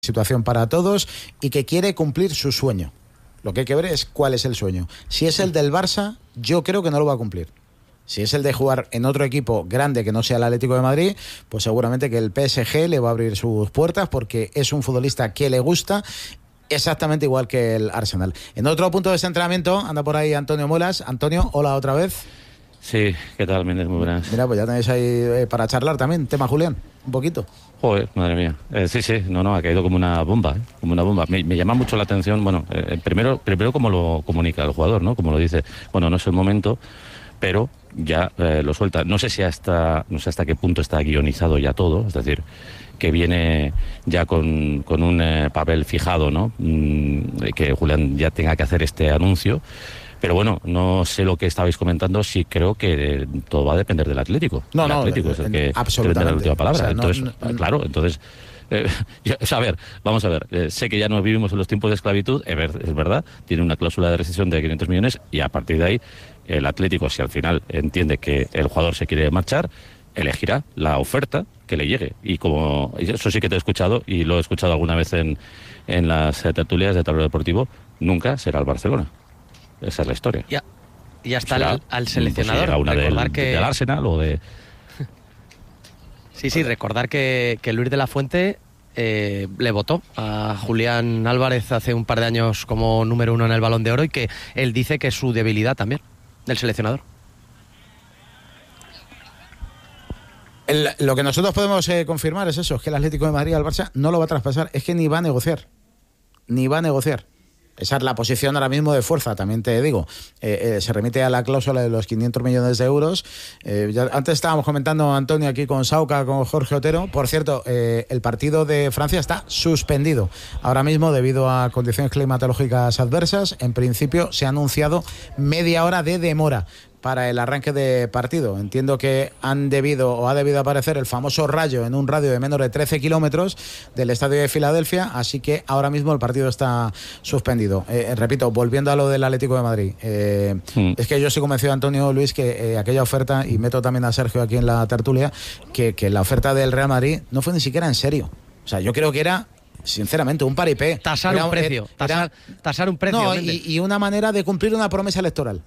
situación para todos y que quiere cumplir su sueño. Lo que hay que ver es cuál es el sueño. Si es el del Barça, yo creo que no lo va a cumplir. Si es el de jugar en otro equipo grande que no sea el Atlético de Madrid, pues seguramente que el PSG le va a abrir sus puertas porque es un futbolista que le gusta exactamente igual que el Arsenal. En otro punto de ese entrenamiento anda por ahí Antonio Muelas. Antonio, hola otra vez. Sí, ¿qué tal, Méndez? Muy buenas. Mira, pues ya tenéis ahí para charlar también, tema Julián, un poquito. Joder, madre mía. Sí, no, ha caído como una bomba, como una bomba. Me llama mucho la atención, bueno, primero cómo lo comunica el jugador, ¿no? Como lo dice, bueno, no es el momento, pero ya lo suelta. No sé hasta qué punto está guionizado ya todo, es decir, que viene ya con un papel fijado, ¿no? Que Julián ya tenga que hacer este anuncio. Pero bueno, no sé lo que estabais comentando, sí creo que todo va a depender del Atlético. El Atlético es el que tendrá la última palabra. O sea, entonces, claro, entonces... a ver, vamos a ver, sé que ya no vivimos en los tiempos de esclavitud, es verdad, tiene una cláusula de rescisión de 500 millones y a partir de ahí el Atlético, si al final entiende que el jugador se quiere marchar, elegirá la oferta que le llegue. Y como eso sí que te he escuchado y lo he escuchado alguna vez en las tertulias de Tablero Deportivo, nunca será el Barcelona. Esa es la historia. Ya está al seleccionador. Pues una recordar del Arsenal o de... Sí, recordar que Luis de la Fuente le votó a Julián Álvarez hace un par de años como número 1 en el Balón de Oro y que él dice que es su debilidad también, del seleccionador. Lo que nosotros podemos confirmar es eso, es que el Atlético de Madrid al Barça no lo va a traspasar, es que ni va a negociar. Esa es la posición ahora mismo de fuerza, también te digo. Se remite a la cláusula de los 500 millones de euros. Antes estábamos comentando, Antonio, aquí con Sauca, con Jorge Otero. Por cierto, el partido de Francia está suspendido ahora mismo debido a condiciones climatológicas adversas. En principio se ha anunciado media hora de demora para el arranque de partido. Entiendo que ha debido aparecer el famoso rayo en un radio de menos de 13 kilómetros del estadio de Filadelfia, así que ahora mismo el partido está suspendido. Repito, volviendo a lo del Atlético de Madrid, es que yo estoy convencido, Antonio, Luis, que aquella oferta, y meto también a Sergio aquí en la tertulia, que la oferta del Real Madrid no fue ni siquiera en serio. O sea, yo creo que era, sinceramente, un paripé. Tasar un precio. No, y una manera de cumplir una promesa electoral.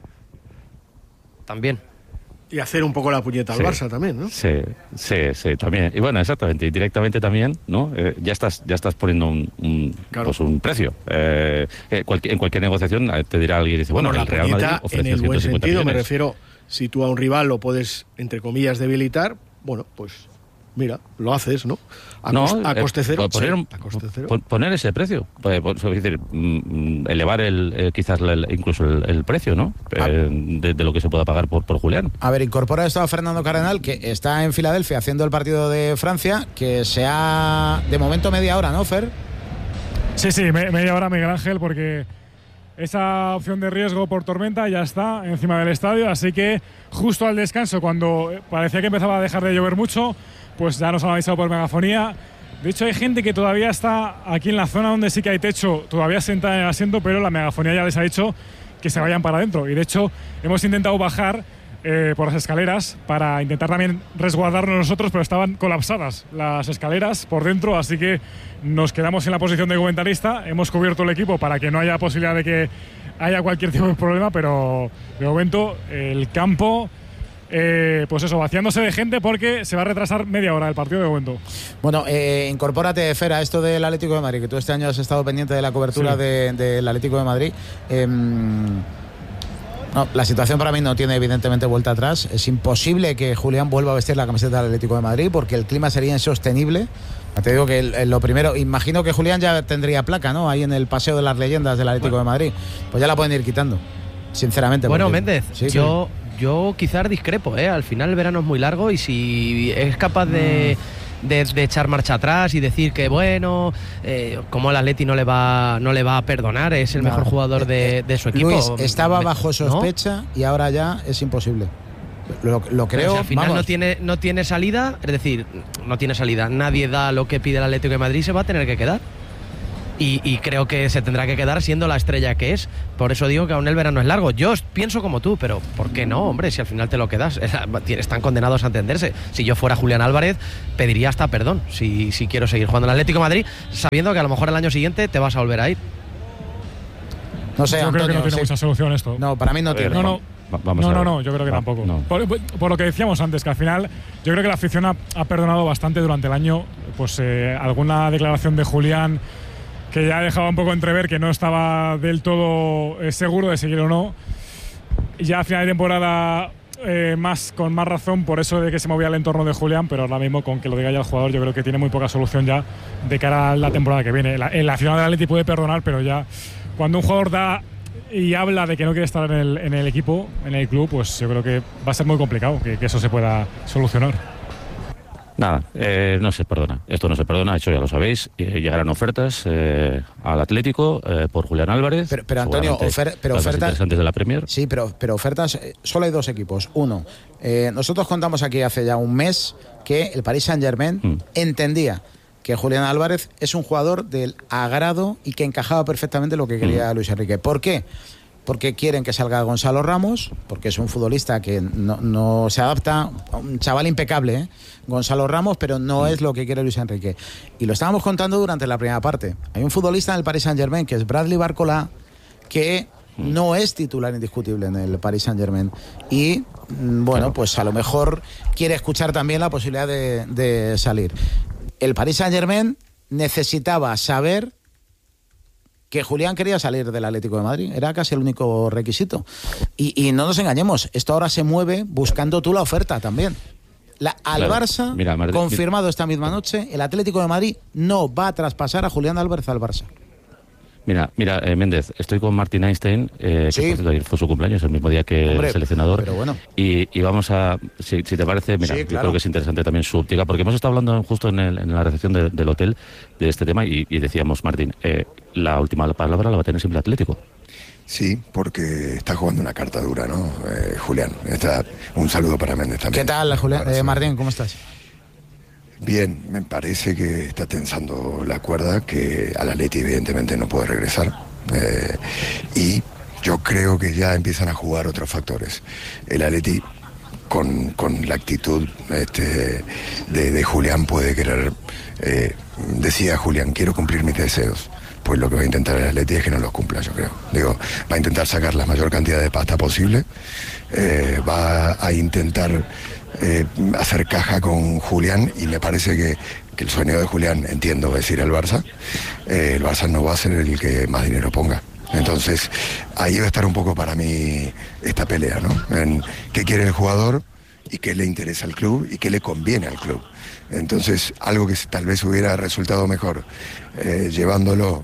También. Y hacer un poco la puñeta al Barça también, ¿no? Sí, también. Y bueno, exactamente, y directamente también, ¿no? Ya estás poniendo un precio. En cualquier negociación te dirá alguien, dice, bueno, el Real Madrid ofrece en el buen sentido, millones. Me refiero, si tú a un rival lo puedes, entre comillas, debilitar, bueno, pues mira, lo haces, ¿no? A coste cero. Poner ese precio. Es decir, elevar quizás incluso el precio, ¿no? De lo que se pueda pagar por Julián. A ver, incorpora esto a Fernando Cardenal, que está en Filadelfia haciendo el partido de Francia, que sea de momento media hora, ¿no, Fer? Sí, media hora, Miguel Ángel, porque esa opción de riesgo por tormenta ya está encima del estadio, así que justo al descanso, cuando parecía que empezaba a dejar de llover mucho, pues ya nos han avisado por megafonía. De hecho, hay gente que todavía está aquí en la zona donde sí que hay techo, todavía sentada en el asiento, pero la megafonía ya les ha dicho que se vayan para adentro. Y de hecho, hemos intentado bajar por las escaleras para intentar también resguardarnos nosotros, pero estaban colapsadas las escaleras por dentro, así que nos quedamos en la posición de comentarista. Hemos cubierto el equipo para que no haya posibilidad de que haya cualquier tipo de problema, pero de momento el campo... pues eso, vaciándose de gente porque se va a retrasar media hora el partido de momento. Bueno, incorpórate, Fer, a esto del Atlético de Madrid, que tú este año has estado pendiente de la cobertura del Atlético de Madrid. No, la situación para mí no tiene evidentemente vuelta atrás. Es imposible que Julián vuelva a vestir la camiseta del Atlético de Madrid porque el clima sería insostenible. Te digo que lo primero, imagino que Julián ya tendría placa, ¿no? Ahí en el Paseo de las Leyendas del Atlético de Madrid. Pues ya la pueden ir quitando, sinceramente. Bueno, porque, Méndez, yo quizás discrepo, Al final el verano es muy largo y si es capaz de echar marcha atrás y decir que bueno, como el Atleti no le va a perdonar, es el mejor jugador de su equipo. Luis, estaba bajo sospecha, ¿no? Y ahora ya es imposible. Lo creo. Si al final no tiene salida, es decir, no tiene salida. Nadie da lo que pide el Atlético de Madrid, se va a tener que quedar. y creo que se tendrá que quedar siendo la estrella que es. Por eso digo que aún el verano es largo. Yo pienso como tú, pero ¿por qué no, hombre? Si al final te lo quedas, están condenados a entenderse. Si yo fuera Julián Álvarez, pediría hasta perdón si quiero seguir jugando en el Atlético de Madrid, sabiendo que a lo mejor el año siguiente te vas a volver a ir. No sé, yo Antonio, creo que no tiene mucha solución esto. No, para mí no tiene. No, yo creo que tampoco. No. Por lo que decíamos antes, que al final yo creo que la afición ha perdonado bastante durante el año pues alguna declaración de Julián que ya dejaba un poco entrever que no estaba del todo seguro de seguir o no. Ya a final de temporada con más razón por eso de que se movía el entorno de Julián, pero ahora mismo con que lo diga ya el jugador yo creo que tiene muy poca solución ya de cara a la temporada que viene. En la final del Atleti puede perdonar, pero ya cuando un jugador da y habla de que no quiere estar en el equipo, en el club, pues yo creo que va a ser muy complicado que eso se pueda solucionar. Nada, no se perdona. Esto no se perdona, de hecho ya lo sabéis. Llegarán ofertas al Atlético por Julián Álvarez. Pero Antonio, ofertas interesantes de la Premier. Sí, pero ofertas, solo hay dos equipos. Uno, nosotros contamos aquí hace ya un mes que el Paris Saint-Germain entendía que Julián Álvarez es un jugador del agrado y que encajaba perfectamente lo que quería Luis Enrique. ¿Por qué? Porque quieren que salga Gonzalo Ramos, porque es un futbolista que no se adapta, un chaval impecable, Gonzalo Ramos, pero no es lo que quiere Luis Enrique. Y lo estábamos contando durante la primera parte. Hay un futbolista en el Paris Saint-Germain, que es Bradley Barcola, que no es titular indiscutible en el Paris Saint-Germain. Y, bueno, pues a lo mejor quiere escuchar también la posibilidad de salir. El Paris Saint-Germain necesitaba saber que Julián quería salir del Atlético de Madrid. Era casi el único requisito. Y no nos engañemos, esto ahora se mueve buscando tú la oferta también. Al Barça, confirmado esta misma noche, el Atlético de Madrid no va a traspasar a Julián Álvarez al Barça. Mira, Méndez, estoy con Martin Einstein, que por cierto, ayer fue su cumpleaños, el mismo día que el seleccionador. Pero bueno. Y vamos a, si te parece, mira, yo creo que es interesante también su óptica, porque hemos estado hablando justo en la recepción del hotel de este tema y decíamos, Martín, la última palabra la va a tener siempre el Atlético. Sí, porque está jugando una carta dura, ¿no? Julián, un saludo para Méndez también. ¿Qué tal, Julián? Martín, ¿cómo estás? Bien, me parece que está tensando la cuerda, que al Atleti evidentemente no puede regresar. Y yo creo que ya empiezan a jugar otros factores. El Atleti, con la actitud de Julián, puede querer... decía Julián, quiero cumplir mis deseos. Pues lo que va a intentar el Atleti es que no los cumpla, yo creo. Digo, va a intentar sacar la mayor cantidad de pasta posible. Va a intentar... hacer caja con Julián, y me parece que el sueño de Julián, entiendo, es ir al Barça. El Barça no va a ser el que más dinero ponga. Entonces ahí va a estar un poco para mí esta pelea, ¿no? En qué quiere el jugador y qué le interesa al club y qué le conviene al club. Entonces algo que tal vez hubiera resultado mejor llevándolo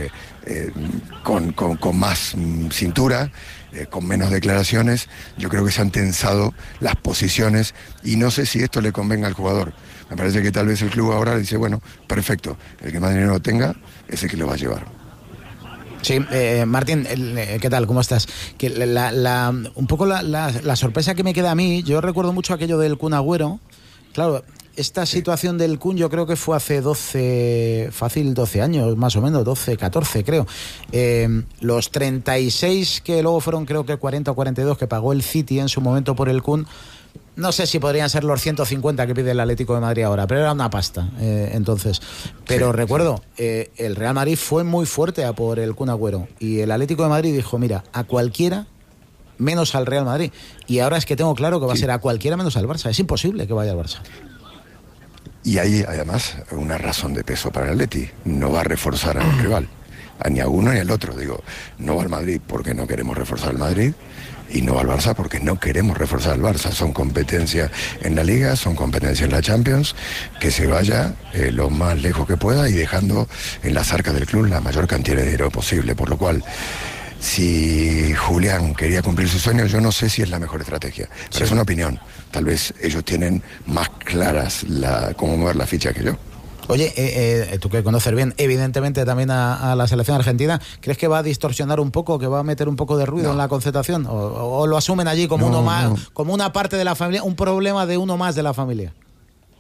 con más cintura, con menos declaraciones. Yo creo que se han tensado las posiciones y no sé si esto le convenga al jugador. Me parece que tal vez el club ahora le dice, bueno, perfecto, el que más dinero tenga es el que lo va a llevar. Sí, Martín, ¿qué tal? ¿Cómo estás? Que un poco la sorpresa que me queda a mí, yo recuerdo mucho aquello del Kun Agüero. Claro, esta situación del Kun yo creo que fue hace 12 años, más o menos, 12, 14 creo. Los 36 que luego fueron, creo que 40 o 42 que pagó el City en su momento por el Kun, no sé si podrían ser los 150 que pide el Atlético de Madrid ahora, pero era una pasta entonces. Pero recuerdo, el Real Madrid fue muy fuerte a por el Kun Agüero y el Atlético de Madrid dijo, mira, a cualquiera menos al Real Madrid. Y ahora es que tengo claro que va a ser a cualquiera menos al Barça. Es imposible que vaya al Barça. Y hay además una razón de peso para el Atleti. No va a reforzar al rival, ni a uno ni al otro. Digo, no va al Madrid porque no queremos reforzar al Madrid, y no va al Barça porque no queremos reforzar al Barça. Son competencias en la Liga, son competencias en la Champions, que se vaya lo más lejos que pueda y dejando en las arcas del club la mayor cantidad de dinero posible. Por lo cual, si Julián quería cumplir su sueño, yo no sé si es la mejor estrategia, pero es una opinión. Tal vez ellos tienen más claras cómo mover la ficha que yo. Oye, tú que conoces bien, evidentemente también a la selección argentina, ¿crees que va a distorsionar un poco, que va a meter un poco de ruido en la concentración? ¿O lo asumen allí como uno más, como una parte de la familia, un problema de uno más de la familia?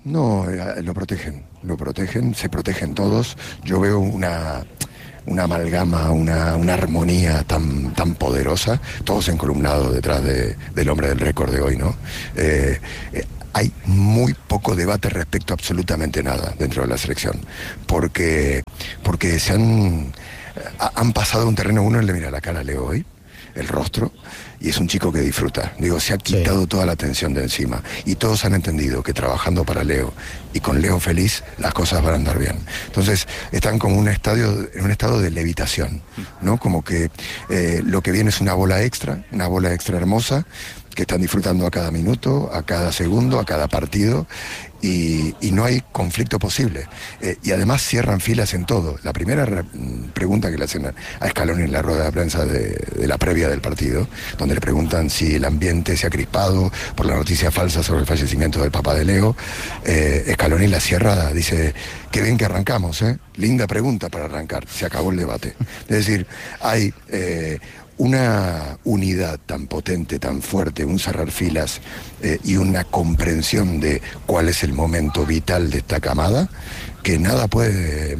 No, lo protegen, se protegen todos. Yo veo una amalgama, una armonía tan poderosa, todos encolumnados detrás del hombre del récord de hoy, ¿no? Hay muy poco debate respecto a absolutamente nada dentro de la selección, porque se han pasado un terreno. Uno le mira la cara a Leo hoy, el rostro, y es un chico que disfruta. Digo, se ha quitado toda la tensión de encima, y todos han entendido que trabajando para Leo y con Leo feliz, las cosas van a andar bien. Entonces están como en un estado de levitación, ¿no? Como que lo que viene es una bola extra hermosa, que están disfrutando a cada minuto, a cada segundo, a cada partido, y no hay conflicto posible. Y además cierran filas en todo. La primera pregunta que le hacen a Scaloni en la rueda de prensa de la previa del partido, donde le preguntan si el ambiente se ha crispado por la noticia falsa sobre el fallecimiento del papá de Leo, Scaloni la cierra, dice: qué bien que arrancamos, linda pregunta para arrancar, se acabó el debate. Es decir, hay una unidad tan potente, tan fuerte, un cerrar filas y una comprensión de cuál es el momento vital de esta camada, que nada puede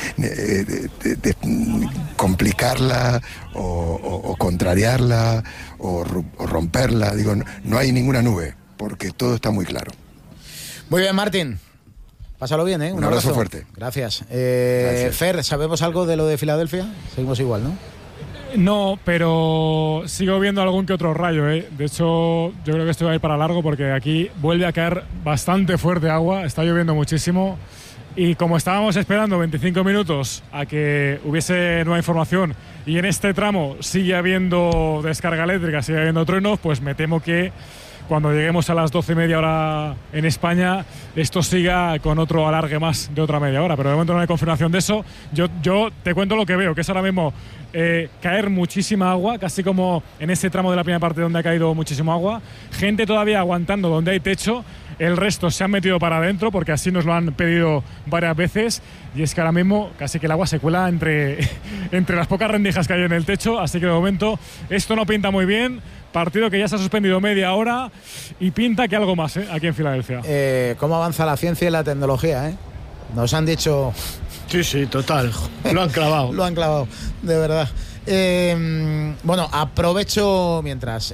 complicarla o contrariarla o romperla. Digo, no hay ninguna nube, porque todo está muy claro. Muy bien, Martín. Pásalo bien, ¿eh? Un abrazo fuerte. Gracias. Gracias. Fer, ¿sabemos algo de lo de Filadelfia? Seguimos igual, ¿no? No, pero sigo viendo algún que otro rayo, ¿eh? De hecho, yo creo que esto va a ir para largo, porque aquí vuelve a caer bastante fuerte agua, está lloviendo muchísimo, y como estábamos esperando 25 minutos a que hubiese nueva información, y en este tramo sigue habiendo descarga eléctrica, sigue habiendo truenos, pues me temo que cuando lleguemos a las 12:30 hora en España, esto siga con otro alargue más de otra media hora. Pero de momento no hay confirmación de eso. Yo te cuento lo que veo, que es ahora mismo caer muchísima agua, casi como en ese tramo de la primera parte donde ha caído muchísimo agua. Gente todavía aguantando donde hay techo. El resto se han metido para adentro, porque así nos lo han pedido varias veces. Y es que ahora mismo casi que el agua se cuela entre las pocas rendijas que hay en el techo. Así que de momento esto no pinta muy bien. Partido que ya se ha suspendido media hora y pinta que algo más, aquí en Filadelfia. ¿Cómo avanza la ciencia y la tecnología, Nos han dicho... Sí, total. Lo han clavado. Lo han clavado, de verdad. Bueno, aprovecho mientras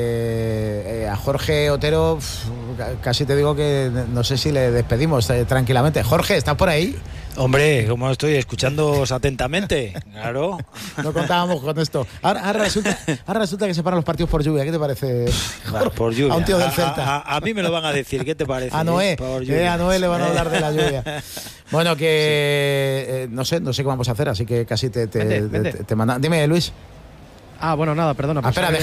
a Jorge Otero, casi te digo que no sé si le despedimos tranquilamente. Jorge, ¿estás por ahí? Hombre, ¿cómo estoy? Escuchándoos atentamente, claro. No contábamos con esto. Ahora resulta que se paran los partidos por lluvia. ¿Qué te parece? Por lluvia. A un tío del Celta. A mí me lo van a decir, ¿qué te parece? A Noé le van a hablar de la lluvia. Bueno, que no sé qué vamos a hacer, así que casi te mandan. Dime, Luis. Bueno, nada, perdona. Pues espera,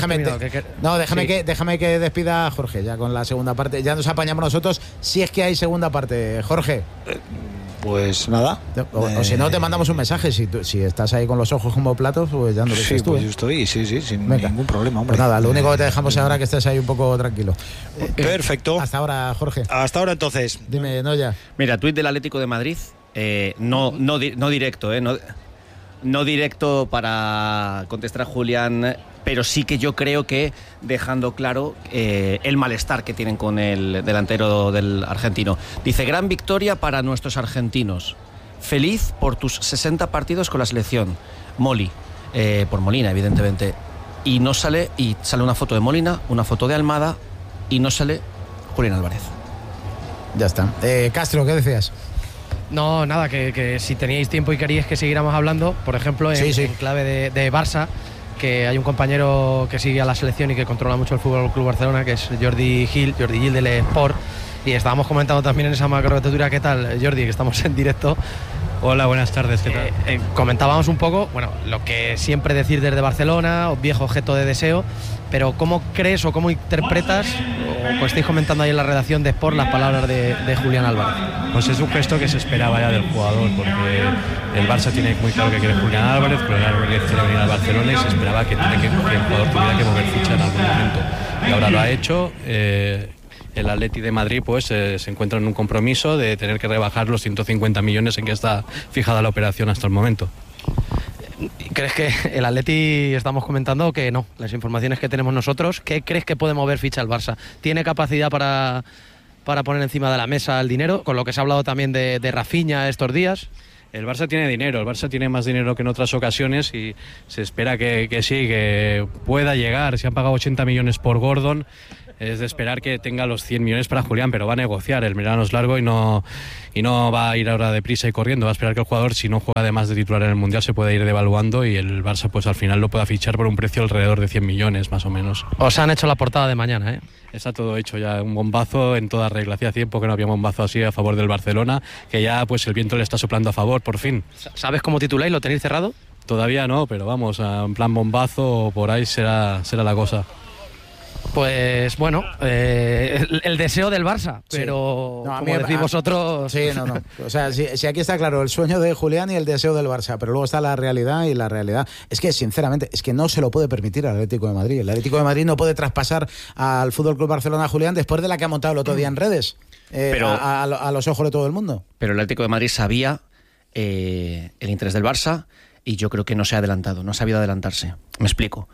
déjame que despida a Jorge ya con la segunda parte. Ya nos apañamos nosotros si es que hay segunda parte. Jorge. Pues nada. O si no, te mandamos un mensaje. Si estás ahí con los ojos como platos, pues ya no lo dices tú. Pues yo estoy, sin ningún problema, hombre. Pues nada, lo único que te dejamos ahora es que estés ahí un poco tranquilo. Perfecto. Hasta ahora, Jorge. Hasta ahora, entonces. Dime, Noya. Mira, tuit del Atlético de Madrid. No directo, no directo para contestar a Julián, pero sí que yo creo que dejando claro el malestar que tienen con el delantero del argentino. Dice: gran victoria para nuestros argentinos. Feliz por tus 60 partidos con la selección. Moli, por Molina, evidentemente. Y sale una foto de Molina, una foto de Almada, y no sale Julián Álvarez. Ya está. Castro, ¿qué decías? No, nada, que si teníais tiempo y queríais que siguiéramos hablando, por ejemplo, en clave de Barça, que hay un compañero que sigue a la selección y que controla mucho el Fútbol Club Barcelona, que es Jordi Gil del Sport, y estábamos comentando también en esa macrotertulia. ¿Qué tal, Jordi? Que estamos en directo. Hola, buenas tardes, ¿qué tal? Comentábamos un poco, lo que siempre decir desde Barcelona, viejo objeto de deseo, pero ¿cómo crees o cómo interpretas, o estáis comentando ahí en la redacción de Sport, las palabras de Julián Álvarez? Pues es un gesto que se esperaba ya del jugador, porque el Barça tiene muy claro que quiere Julián Álvarez quiere venir al Barcelona, y se esperaba que el jugador tuviera que mover ficha en algún momento. Y ahora lo ha hecho. El Atleti de Madrid pues se encuentra en un compromiso de tener que rebajar los 150 millones en que está fijada la operación hasta el momento. ¿Crees que el Atleti, estamos comentando que no, las informaciones que tenemos nosotros, ¿qué crees que puede mover ficha el Barça? ¿Tiene capacidad para para poner encima de la mesa el dinero, con lo que se ha hablado también de Rafinha estos días. El Barça tiene dinero, el Barça tiene más dinero que en otras ocasiones y se espera que sí, que pueda llegar. Se han pagado 80 millones por Gordon, es de esperar que tenga los 100 millones para Julián, pero va a negociar, el verano es largo y no va a ir ahora deprisa y corriendo, va a esperar que el jugador, si no juega además de titular en el Mundial, se pueda ir devaluando y el Barça pues al final lo pueda fichar por un precio alrededor de 100 millones más o menos. Os han hecho la portada de mañana, ¿eh? Está todo hecho ya, un bombazo en toda regla. Hacía tiempo que no había un bombazo así a favor del Barcelona, que ya pues el viento le está soplando a favor, por fin. ¿Sabes cómo tituláis? ¿Lo tenéis cerrado? Todavía no, pero vamos, en plan bombazo, por ahí será la cosa. Pues bueno, el deseo del Barça, pero sí. No, como decís vosotros... Sí, no. O sea, si aquí está claro el sueño de Julián y el deseo del Barça, pero luego está la realidad, y la realidad es que, sinceramente, es que no se lo puede permitir al Atlético de Madrid. El Atlético de Madrid no puede traspasar al FC Barcelona a Julián después de la que ha montado el otro día en redes, pero, a los ojos de todo el mundo. Pero el Atlético de Madrid sabía el interés del Barça y yo creo que no se ha adelantado, no ha sabido adelantarse. Me explico.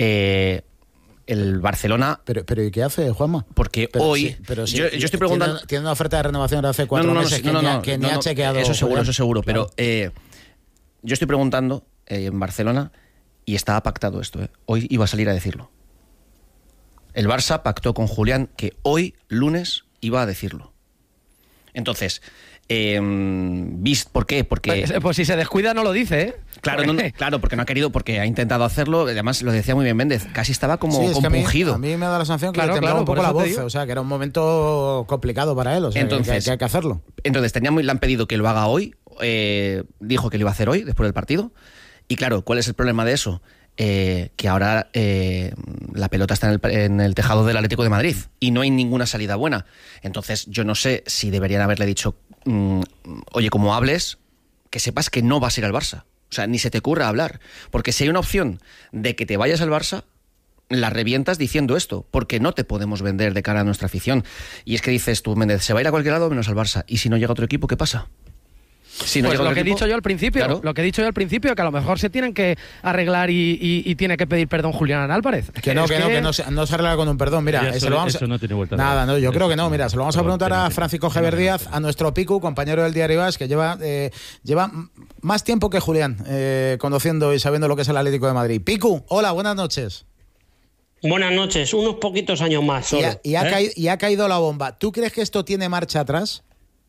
El Barcelona... Pero ¿y qué hace, Juanma? Porque hoy... Sí, yo estoy preguntando... Tiene una oferta de renovación de hace 4 meses que ni ha chequeado. Eso seguro. Claro. Pero yo estoy preguntando en Barcelona y estaba pactado esto. Hoy iba a salir a decirlo. El Barça pactó con Julián que hoy, lunes, iba a decirlo. Entonces... ¿por qué? Porque... Pues si se descuida no lo dice, ¿eh? Claro, porque no ha querido, porque ha intentado hacerlo. Además, lo decía muy bien Méndez, casi estaba como compungido. A mí me da la sensación que le temblaba un poco la voz, o sea, que era un momento complicado para él, o sea, entonces, que hay que hacerlo. Entonces, le han pedido que lo haga hoy, dijo que lo iba a hacer hoy, después del partido, y claro, ¿cuál es el problema de eso? Que ahora la pelota está en el tejado del Atlético de Madrid y no hay ninguna salida buena. Entonces, yo no sé si deberían haberle dicho... oye, como hables, que sepas que no vas a ir al Barça. O sea, ni se te ocurra hablar. Porque si hay una opción de que te vayas al Barça, la revientas diciendo esto, porque no te podemos vender de cara a nuestra afición. Y es que dices tú, Méndez, se va a ir a cualquier lado menos al Barça. ¿Y si no llega otro equipo, qué pasa? Si no pues lo que he dicho yo al principio, que a lo mejor se tienen que arreglar y tiene que pedir perdón Julián Álvarez. Que no se arregla con un perdón. Mira, eso no tiene vuelta. Nada, no, yo creo que no. Mira, se lo vamos a preguntar a Francisco Javier Díaz, a nuestro Picu, compañero del Diario AS, que lleva más tiempo que Julián conociendo y sabiendo lo que es el Atlético de Madrid. Picu, hola, buenas noches. Buenas noches, unos poquitos años más solo. Y ha caído la bomba. ¿Tú crees que esto tiene marcha atrás?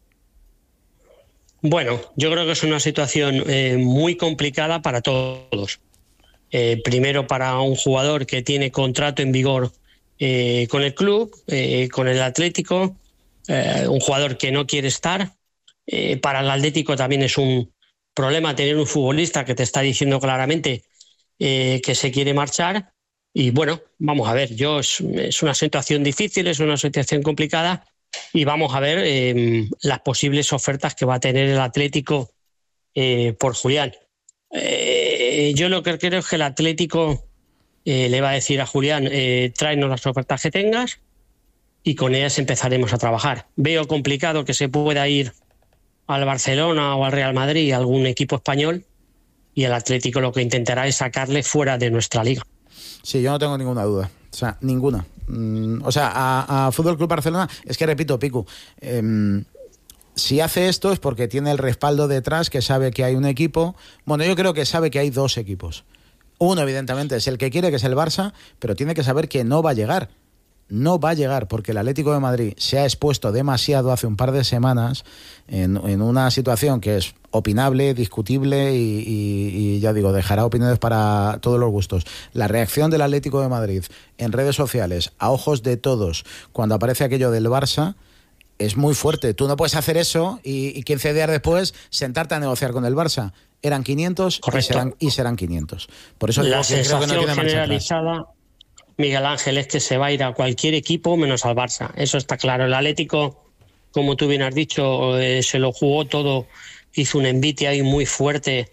Bueno, yo creo que es una situación muy complicada para todos. Primero para un jugador que tiene contrato en vigor con el club, con el Atlético, un jugador que no quiere estar. Para el Atlético también es un problema tener un futbolista que te está diciendo claramente que se quiere marchar. Y bueno, vamos a ver, es una situación difícil, es una situación complicada. Y vamos a ver las posibles ofertas que va a tener el Atlético por Julián. Yo lo que creo es que el Atlético le va a decir a Julián, tráenos las ofertas que tengas y con ellas empezaremos a trabajar. Veo complicado que se pueda ir al Barcelona o al Real Madrid, a algún equipo español, y el Atlético lo que intentará es sacarle fuera de nuestra liga. Sí, yo no tengo ninguna duda. O sea, ninguna. O sea, a Fútbol Club Barcelona, es que repito, Picu, si hace esto es porque tiene el respaldo detrás, que sabe que hay un equipo. Bueno, yo creo que sabe que hay dos equipos. Uno, evidentemente, es el que quiere, que es el Barça, pero tiene que saber que no va a llegar. No va a llegar porque el Atlético de Madrid se ha expuesto demasiado hace un par de semanas en una situación que es opinable, discutible y ya digo, dejará opiniones para todos los gustos. La reacción del Atlético de Madrid en redes sociales, a ojos de todos, cuando aparece aquello del Barça, es muy fuerte. Tú no puedes hacer eso y 15 días después sentarte a negociar con el Barça. Eran 500 y serán 500. Por eso la digo que creo que no tiene marcha generalizada, Miguel Ángel, es que se va a ir a cualquier equipo menos al Barça. Eso está claro. El Atlético, como tú bien has dicho, se lo jugó todo, hizo un envite ahí muy fuerte,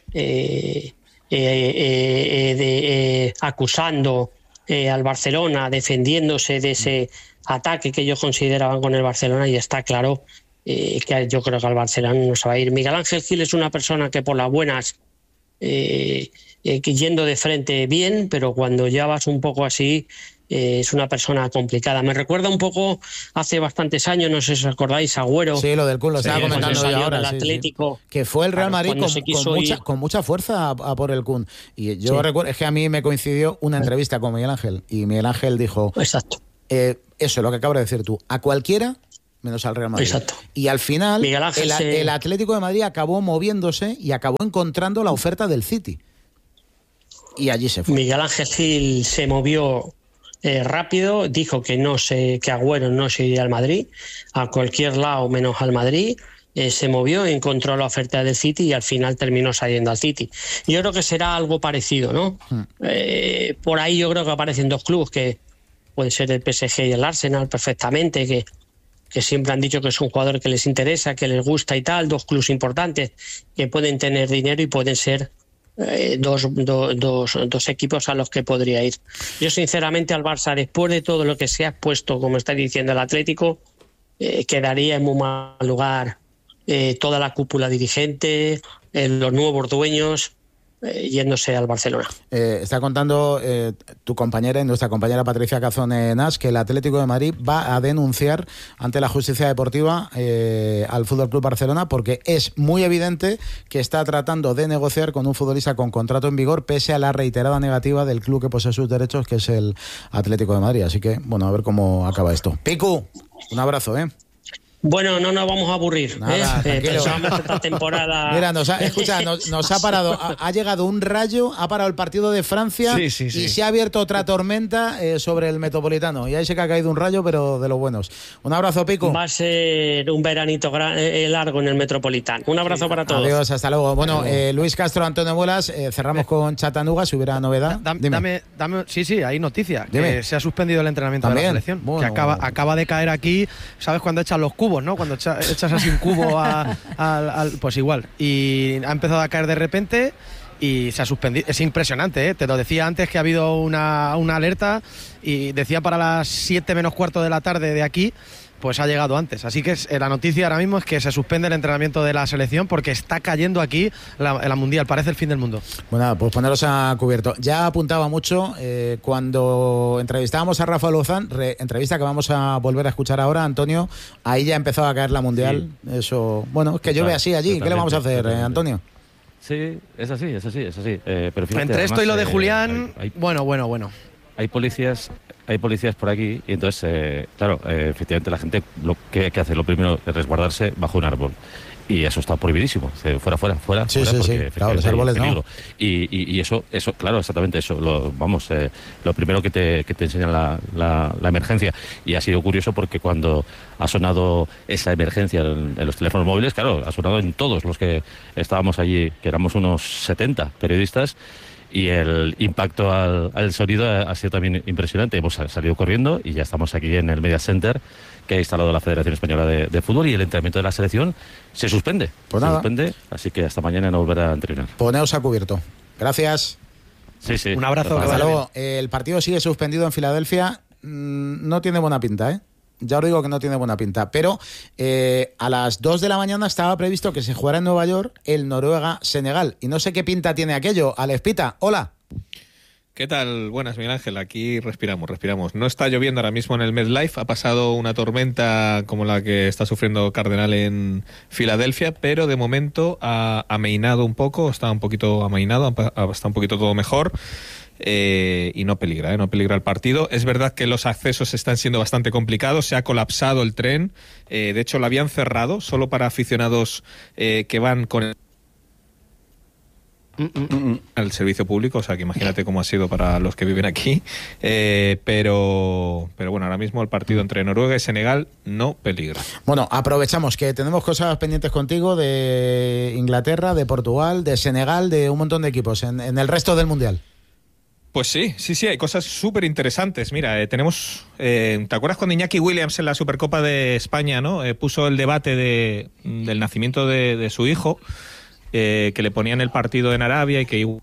acusando al Barcelona, defendiéndose de ese ataque que ellos consideraban con el Barcelona, y está claro que yo creo que al Barcelona no se va a ir. Miguel Ángel Gil es una persona que por las buenas, yendo de frente bien, pero cuando ya vas un poco así, es una persona complicada. Me recuerda un poco hace bastantes años, no sé si os acordáis, Agüero. Sí, lo del Kun, lo estaba comentando yo ahora. Del Atlético. Sí. Que fue el Real Madrid con mucha fuerza a por el Kun. Y yo recuerdo, es que a mí me coincidió una entrevista con Miguel Ángel. Y Miguel Ángel dijo... Exacto. Eso es lo que acabas de decir tú. A cualquiera... menos al Real Madrid. Exacto. Y al final, el Atlético de Madrid acabó moviéndose y acabó encontrando la oferta del City. Y allí se fue. Miguel Ángel Gil se movió rápido, dijo que que Agüero no se iría al Madrid, a cualquier lado menos al Madrid. Se movió, encontró la oferta del City y al final terminó saliendo al City. Yo creo que será algo parecido, ¿no? Por ahí yo creo que aparecen dos clubes, que puede ser el PSG y el Arsenal perfectamente, que siempre han dicho que es un jugador que les interesa, que les gusta y tal, dos clubes importantes que pueden tener dinero y pueden ser dos equipos a los que podría ir. Yo sinceramente al Barça, después de todo lo que se ha expuesto, como está diciendo el Atlético, quedaría en muy mal lugar toda la cúpula dirigente, los nuevos dueños, yéndose al Barcelona. Está contando tu compañera y nuestra compañera Patricia Cazón Nas que el Atlético de Madrid va a denunciar ante la justicia deportiva al Fútbol Club Barcelona, porque es muy evidente que está tratando de negociar con un futbolista con contrato en vigor, pese a la reiterada negativa del club que posee sus derechos, que es el Atlético de Madrid. Así que, bueno, a ver cómo acaba esto. Picu, un abrazo, Bueno, no nos vamos a aburrir. Nada, Pensamos esta temporada. Mira, nos ha parado. Ha llegado un rayo, ha parado el partido de Francia y se ha abierto otra tormenta sobre el Metropolitano. Y ahí sí que ha caído un rayo, pero de los buenos. Un abrazo, Pico. Va a ser un veranito largo en el Metropolitano. Un abrazo para todos. Adiós, hasta luego. Bueno, Luis Castro, Antonio Muelas, cerramos con Chattanooga, si hubiera novedad. Dame, sí, hay noticia. Que se ha suspendido el entrenamiento de la selección. Bueno, que acaba de caer aquí, ¿sabes cuando echan los cubos, ¿no? Cuando echas así un cubo pues igual. Y ha empezado a caer de repente y se ha suspendido. Es impresionante, ¿eh? Te lo decía antes, que ha habido una alerta y decía para las 7 menos cuarto de la tarde de aquí. Pues ha llegado antes. Así que la noticia ahora mismo es que se suspende el entrenamiento de la selección porque está cayendo aquí la Mundial. Parece el fin del mundo. Bueno, pues poneros a cubierto. Ya apuntaba mucho cuando entrevistábamos a Rafa Lozán, entrevista que vamos a volver a escuchar ahora, Antonio. Ahí ya empezaba a caer la Mundial. Sí. Eso, bueno, es que llueve así allí. ¿Qué le vamos a hacer, Antonio? Sí, es así. Pero fíjate, entre esto y lo de Julián, bueno. Hay policías por aquí y entonces, claro, efectivamente la gente lo que hay que hacer, lo primero es resguardarse bajo un árbol. Y eso está prohibidísimo. Fuera. Sí, claro, los árboles no. Y eso, claro, exactamente eso. Lo primero que te enseñan la emergencia. Y ha sido curioso porque cuando ha sonado esa emergencia en los teléfonos móviles, claro, ha sonado en todos los que estábamos allí, que éramos unos 70 periodistas. Y el impacto al sonido ha sido también impresionante. Hemos salido corriendo y ya estamos aquí en el Media Center que ha instalado la Federación Española de Fútbol, y el entrenamiento de la selección se suspende. Así que hasta mañana no volverá a entrenar. Poneos a cubierto. Gracias. Sí. Un abrazo. Hasta luego. El partido sigue suspendido en Filadelfia. No tiene buena pinta, Ya os digo que no tiene buena pinta, pero a las 2 de la mañana estaba previsto que se jugara en Nueva York el Noruega-Senegal. Y no sé qué pinta tiene aquello. Alespita, hola. ¿Qué tal? Buenas, Miguel Ángel. Aquí respiramos. No está lloviendo ahora mismo en el MetLife. Ha pasado una tormenta como la que está sufriendo Cardenal en Filadelfia, pero de momento ha ameinado un poco, está un poquito amainado, está un poquito todo mejor. Y no peligra el partido. Es verdad que los accesos están siendo bastante complicados, se ha colapsado el tren, de hecho lo habían cerrado solo para aficionados que van con el servicio público, o sea que imagínate cómo ha sido para los que viven aquí, pero bueno, ahora mismo el partido entre Noruega y Senegal no peligra. Bueno, aprovechamos que tenemos cosas pendientes contigo de Inglaterra, de Portugal, de Senegal, de un montón de equipos en el resto del Mundial. Pues sí, hay cosas súper interesantes. Mira, tenemos... ¿te acuerdas cuando Iñaki Williams en la Supercopa de España, ¿no? Puso el debate del nacimiento de su hijo, que le ponían el partido en Arabia y que...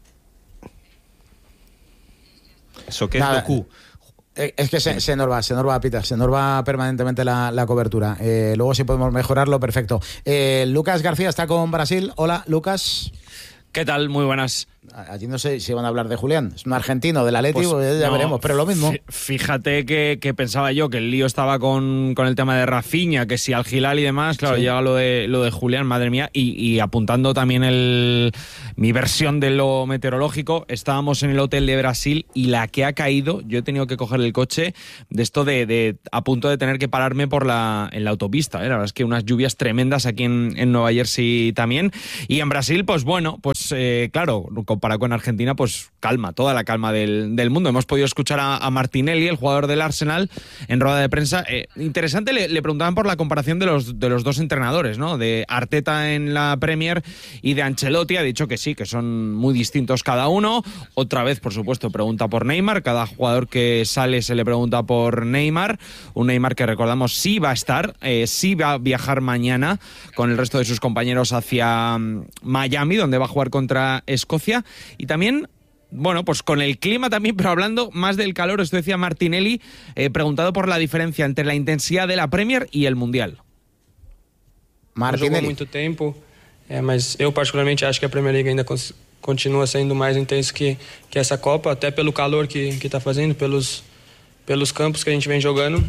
¿Eso qué es Goku? Es que se nos va, Pita, se nos va permanentemente la cobertura. Luego si podemos mejorarlo, perfecto. Lucas García está con Brasil. Hola, Lucas. ¿Qué tal? Muy buenas. Allí no sé si van a hablar de Julián. Es un argentino del Atleti, pues ya veremos, pero lo mismo. Fíjate que pensaba yo que el lío estaba con el tema de Rafinha, que si Al Hilal y demás, claro, llega lo de Julián, madre mía, y apuntando también mi versión de lo meteorológico, estábamos en el hotel de Brasil y la que ha caído, yo he tenido que coger el coche de esto de a punto de tener que pararme en la autopista, La verdad es que unas lluvias tremendas aquí en Nueva Jersey también, y en Brasil, pues bueno, pues claro, comparado con Argentina, pues calma, toda la calma del mundo. Hemos podido escuchar a Martinelli, el jugador del Arsenal, en rueda de prensa. Interesante, le preguntaban por la comparación de los dos entrenadores, ¿no? De Arteta en la Premier y de Ancelotti. Ha dicho que sí, que son muy distintos cada uno. Otra vez, por supuesto, pregunta por Neymar. Cada jugador que sale se le pregunta por Neymar. Un Neymar que, recordamos, sí va a estar, sí va a viajar mañana con el resto de sus compañeros hacia Miami, donde va a jugar contra Escocia. Y también, bueno, pues con el clima también, pero hablando más del calor, esto decía Martinelli, preguntado por la diferencia entre la intensidad de la Premier y el Mundial. Martinelli. Jogou muito tempo, mas eu particularmente acho que a Premier League ainda continua sendo mais intenso que essa Copa, até pelo calor que está fazendo, pelos campos que a gente vem jogando.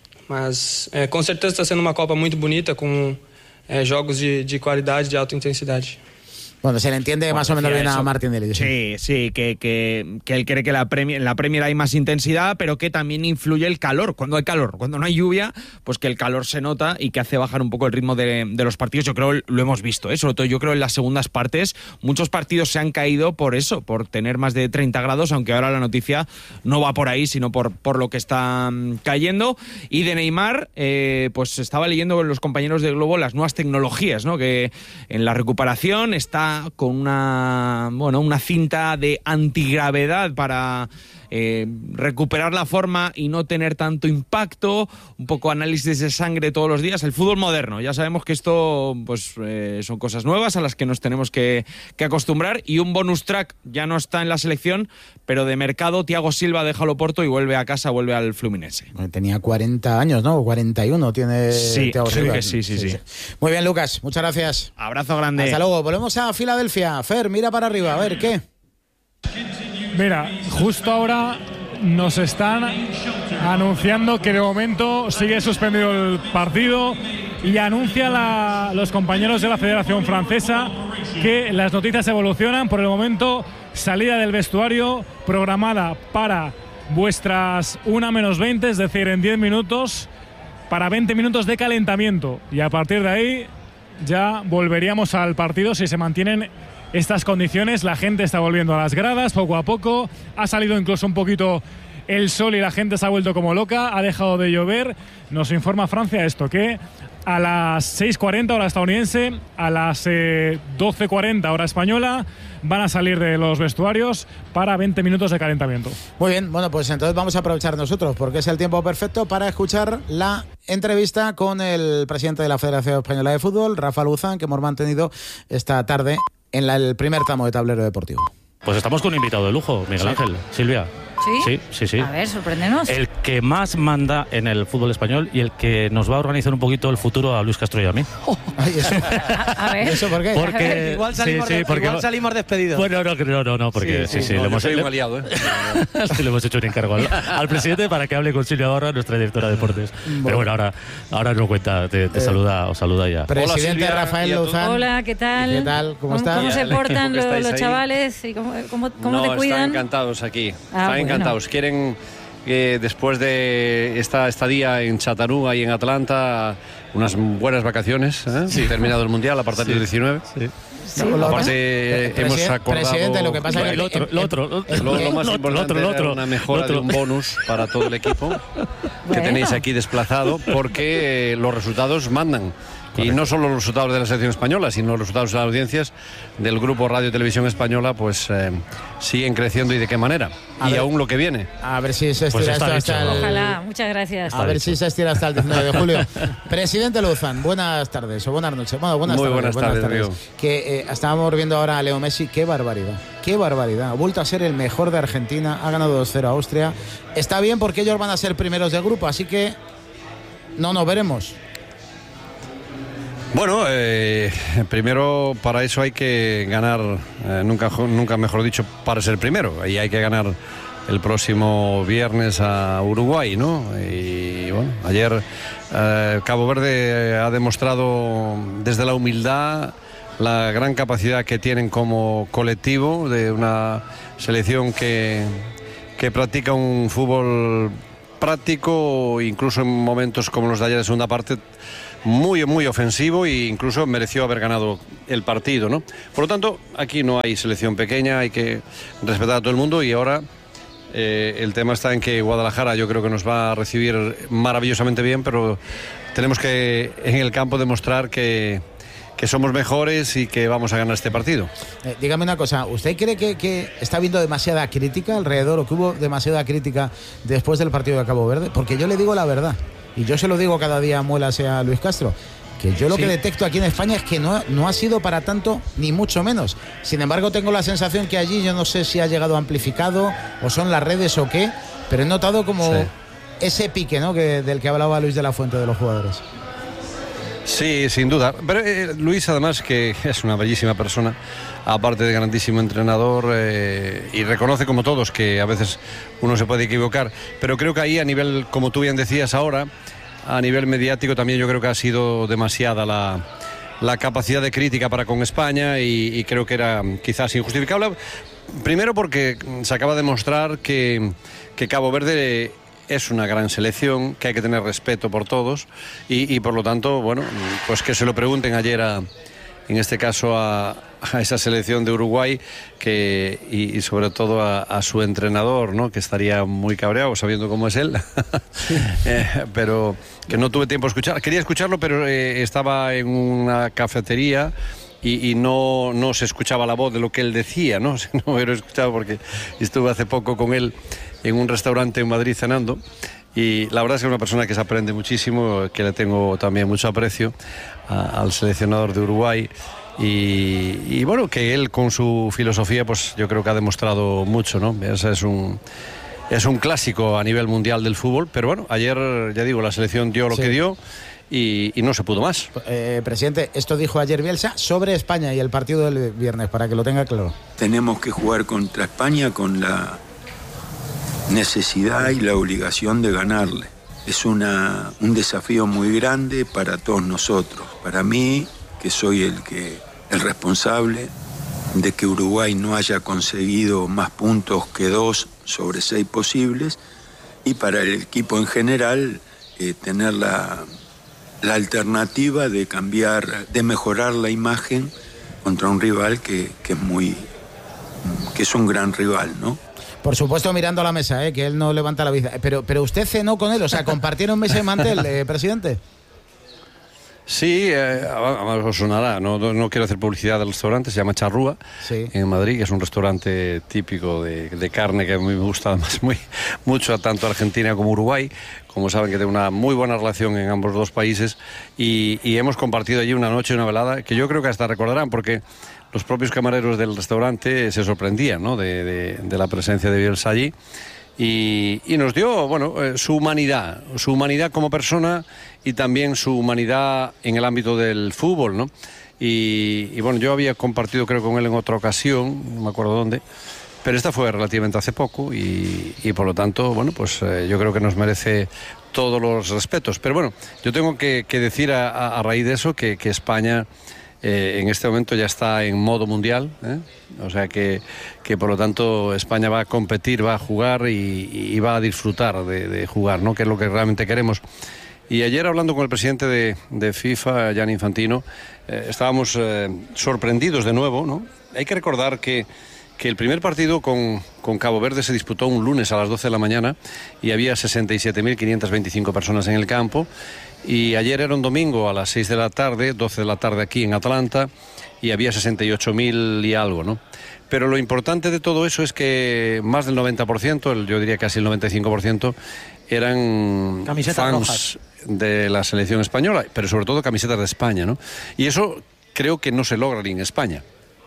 Mas com certeza está sendo uma Copa muito bonita, com jogos de qualidade, de alta intensidade. Bueno, se le entiende más o menos bien a Martinelli. Sí, que él cree que en la Premier hay más intensidad, pero que también influye el calor. Cuando hay calor, cuando no hay lluvia, pues que el calor se nota y que hace bajar un poco el ritmo de los partidos. Yo creo, lo hemos visto, sobre todo yo creo en las segundas partes. Muchos partidos se han caído por eso, por tener más de 30 grados, aunque ahora la noticia no va por ahí, sino por lo que está cayendo. Y de Neymar, pues estaba leyendo los compañeros de Globo las nuevas tecnologías, ¿no? Que en la recuperación está con una cinta de antigravedad para recuperar la forma y no tener tanto impacto, un poco análisis de sangre todos los días. El fútbol moderno, ya sabemos que esto pues son cosas nuevas a las que nos tenemos que acostumbrar, y un bonus track, ya no está en la selección, pero de mercado, Thiago Silva deja el Oporto y vuelve a casa, vuelve al Fluminense. Tenía 40 años, ¿no? 41 tiene Thiago Silva. Sí. Muy bien, Lucas, muchas gracias. Abrazo grande. Hasta luego. Volvemos a Filadelfia. Fer, mira para arriba, a ver, ¿qué? Mira, justo ahora nos están anunciando que de momento sigue suspendido el partido y anuncia los compañeros de la Federación Francesa que las noticias evolucionan. Por el momento, salida del vestuario programada para vuestras 1:20, es decir, en 10 minutos, para 20 minutos de calentamiento. Y a partir de ahí ya volveríamos al partido si se mantienen estas condiciones. La gente está volviendo a las gradas poco a poco. Ha salido incluso un poquito el sol y la gente se ha vuelto como loca. Ha dejado de llover. Nos informa Francia esto, que a las 6:40 hora estadounidense, a las 12:40 hora española, van a salir de los vestuarios para 20 minutos de calentamiento. Muy bien, bueno, pues entonces vamos a aprovechar nosotros, porque es el tiempo perfecto para escuchar la entrevista con el presidente de la Federación Española de Fútbol, Rafa Luzán, que hemos mantenido esta tarde en el primer tramo de Tablero Deportivo. Pues estamos con un invitado de lujo, Miguel Ángel, Silvia. Sí. A ver, sorpréndenos. El que más manda en el fútbol español y el que nos va a organizar un poquito el futuro a Luis Castro y a mí. Ay, eso. A ver. ¿Eso por qué? Porque igual salimos despedidos. Bueno, no, porque sí, no, le hemos liado, sí, le hemos hecho un encargo al presidente para que hable con Silvia Barra, nuestra directora de deportes. Bueno. Pero bueno, ahora nos cuenta, te saluda, os saluda ya. Presidente Hola, Silvia, Rafael Luzán. Hola, ¿qué tal? ¿Qué tal? ¿Cómo estás? ¿Cómo se portan los chavales? ¿Y cómo te cuidan? Están encantados aquí. Están encantados. Quieren que después de esta estadía en Chattanooga y en Atlanta, unas buenas vacaciones, terminado el Mundial a partir del 19. Sí. Aparte hemos acordado, presidente, lo que pasa es que lo más importante era una mejora de un bonus para todo el equipo que tenéis aquí desplazado, porque los resultados mandan. Y no solo los resultados de la selección española, sino los resultados de las audiencias del grupo Radio y Televisión Española, pues siguen creciendo, y de qué manera. Y aún lo que viene. A ver si se estira esto hasta el... Ojalá, muchas gracias. A ver si se estira hasta el 19 de julio. Presidente Luzán, buenas tardes o buenas noches. Bueno, buenas tardes. Amigo. Que estábamos viendo ahora a Leo Messi, qué barbaridad. Ha vuelto a ser el mejor de Argentina, ha ganado 2-0 a Austria. Está bien porque ellos van a ser primeros del grupo, así que no nos veremos. Bueno, primero para eso hay que ganar, nunca mejor dicho, para ser primero. Y hay que ganar el próximo viernes a Uruguay, ¿no? Y bueno, ayer Cabo Verde ha demostrado desde la humildad la gran capacidad que tienen como colectivo, de una selección que practica un fútbol práctico, incluso en momentos como los de ayer de segunda parte, muy ofensivo, e incluso mereció haber ganado el partido, ¿no? Por lo tanto, aquí no hay selección pequeña, hay que respetar a todo el mundo, y ahora el tema está en que Guadalajara yo creo que nos va a recibir maravillosamente bien, pero tenemos que en el campo demostrar que somos mejores y que vamos a ganar este partido. Dígame una cosa, ¿usted cree que está habiendo demasiada crítica alrededor, o que hubo demasiada crítica después del partido de Cabo Verde? Porque yo le digo la verdad, y yo se lo digo cada día a Muelas y a Luis Castro, que yo lo que detecto aquí en España es que no ha sido para tanto, ni mucho menos. Sin embargo, tengo la sensación que allí, yo no sé si ha llegado amplificado o son las redes o qué, pero he notado como ese pique, ¿no?, del que hablaba Luis de la Fuente, de los jugadores. Sí, sin duda. Pero Luis, además, que es una bellísima persona, aparte de grandísimo entrenador, y reconoce, como todos, que a veces uno se puede equivocar. Pero creo que ahí, a nivel, como tú bien decías ahora, a nivel mediático también yo creo que ha sido demasiada la capacidad de crítica para con España, y creo que era quizás injustificable. Primero porque se acaba de demostrar que Cabo Verde es una gran selección, que hay que tener respeto por todos, y por lo tanto, bueno, pues que se lo pregunten ayer en este caso a esa selección de Uruguay, y sobre todo a su entrenador, ¿no?, que estaría muy cabreado sabiendo cómo es él. Pero que no tuve tiempo de escuchar. Quería escucharlo, pero estaba en una cafetería y no se escuchaba la voz de lo que él decía, ¿no? No me lo he escuchado porque estuve hace poco con él en un restaurante en Madrid cenando, y la verdad es que es una persona que se aprende muchísimo, que le tengo también mucho aprecio al seleccionador de Uruguay, y bueno, que él con su filosofía pues yo creo que ha demostrado mucho, ¿no? Ese es un clásico a nivel mundial del fútbol, pero bueno, ayer, ya digo, la selección dio lo que dio, y no se pudo más. Presidente, esto dijo ayer Bielsa sobre España y el partido del viernes, para que lo tenga claro. Tenemos que jugar contra España con la necesidad y la obligación de ganarle. Es un desafío muy grande para todos nosotros. Para mí, que soy el responsable de que Uruguay no haya conseguido más puntos que 2 sobre 6 posibles, y para el equipo en general tener la alternativa de cambiar, de mejorar la imagen contra un rival que es un gran rival, ¿no? Por supuesto, mirando a la mesa, que él no levanta la vista. Pero usted cenó con él, o sea, ¿compartieron mesa y mantel, presidente? Sí, os sonará, no quiero hacer publicidad del restaurante, se llama Charrúa, en Madrid, que es un restaurante típico de carne que a mí me gusta además mucho, tanto Argentina como Uruguay. Como saben, que tengo una muy buena relación en ambos dos países, y hemos compartido allí una noche, una velada, que yo creo que hasta recordarán, porque los propios camareros del restaurante se sorprendían, ¿no?, de la presencia de Bielsa allí. Y nos dio, bueno, su humanidad como persona, y también su humanidad en el ámbito del fútbol, ¿no? Y bueno, yo había compartido, creo, con él en otra ocasión, no me acuerdo dónde, pero esta fue relativamente hace poco, y por lo tanto, bueno, pues yo creo que nos merece todos los respetos. Pero bueno, yo tengo que decir a raíz de eso que España en este momento ya está en modo mundial, o sea que por lo tanto España va a competir, va a jugar y va a disfrutar de jugar, ¿no?, que es lo que realmente queremos. Y ayer, hablando con el presidente de FIFA, Gianni Infantino, estábamos sorprendidos de nuevo, ¿no? Hay que recordar que el primer partido con Cabo Verde se disputó un lunes a las 12 de la mañana y había 67.525 personas en el campo. Y ayer era un domingo a las 6 de la tarde, 12 de la tarde aquí en Atlanta, y había 68.000 y algo, ¿no? Pero lo importante de todo eso es que más del 90%, yo diría casi el 95%, eran camisetas fans rojas de la selección española, pero sobre todo camisetas de España, ¿no? Y eso creo que no se logra ni en España.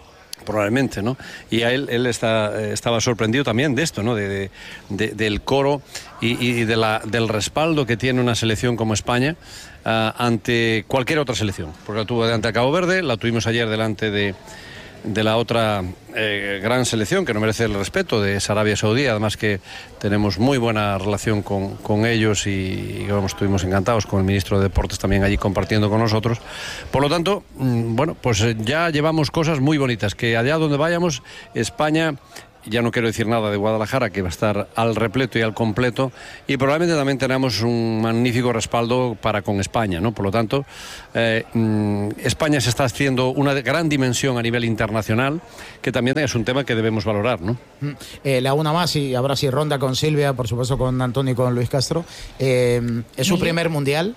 probablemente, ¿no? Y a él estaba sorprendido también de esto, ¿no? Del coro y del respaldo que tiene una selección como España ante cualquier otra selección, porque la tuvo delante a Cabo Verde, la tuvimos ayer delante de la otra gran selección que no merece el respeto, de Arabia Saudí, además que tenemos muy buena relación con ellos y vamos, estuvimos encantados con el ministro de Deportes también allí compartiendo con nosotros. Por lo tanto, bueno, pues ya llevamos cosas muy bonitas, que allá donde vayamos, España, ya no quiero decir nada de Guadalajara, que va a estar al repleto y al completo, y probablemente también tenemos un magnífico respaldo para con España, ¿no? Por lo tanto, España se está haciendo una gran dimensión a nivel internacional, que también es un tema que debemos valorar, ¿no? Le hago una más y ahora sí ronda con Silvia, por supuesto con Antonio y con Luis Castro. Es su primer mundial.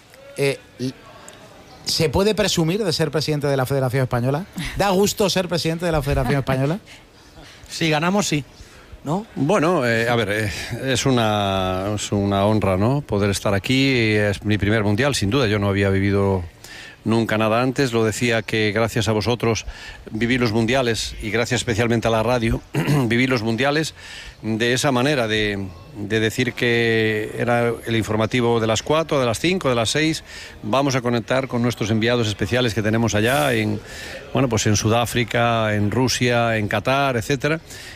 ¿Se puede presumir de ser presidente de la Federación Española? ¿Da gusto ser presidente de la Federación Española? Si ganamos, sí, ¿no? Bueno, a ver, es una honra, ¿no? Poder estar aquí. Es mi primer mundial, sin duda. Yo no había vivido nunca nada antes. Lo decía que gracias a vosotros viví los mundiales, y gracias especialmente a la radio, viví los mundiales de esa manera, de decir que era el informativo de las 4, de las 5, de las 6. Vamos a conectar con nuestros enviados especiales que tenemos allá en Sudáfrica, en Rusia, en Qatar, etcétera.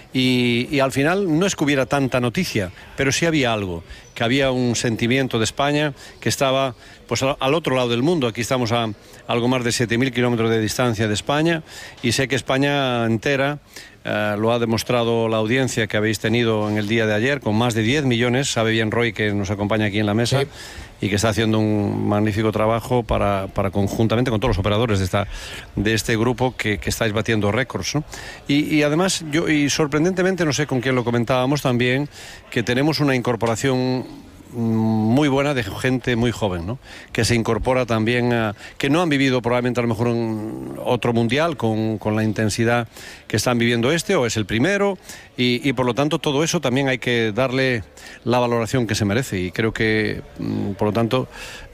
Y al final no es que hubiera tanta noticia, pero sí había algo, que había un sentimiento de España que estaba pues al otro lado del mundo. Aquí estamos a algo más de 7.000 kilómetros de distancia de España, y sé que España entera lo ha demostrado la audiencia que habéis tenido en el día de ayer, con más de 10 millones. Sabe bien Roy, que nos acompaña aquí en la mesa, sí, y que está haciendo un magnífico trabajo para conjuntamente con todos los operadores de este grupo que estáis batiendo récords, ¿no? Y además, y sorprendentemente, no sé con quién lo comentábamos también, que tenemos una incorporación muy buena de gente muy joven, ¿no? Que se incorpora también que no han vivido probablemente a lo mejor otro mundial con la intensidad que están viviendo o es el primero, y por lo tanto todo eso también hay que darle la valoración que se merece, y creo que por lo tanto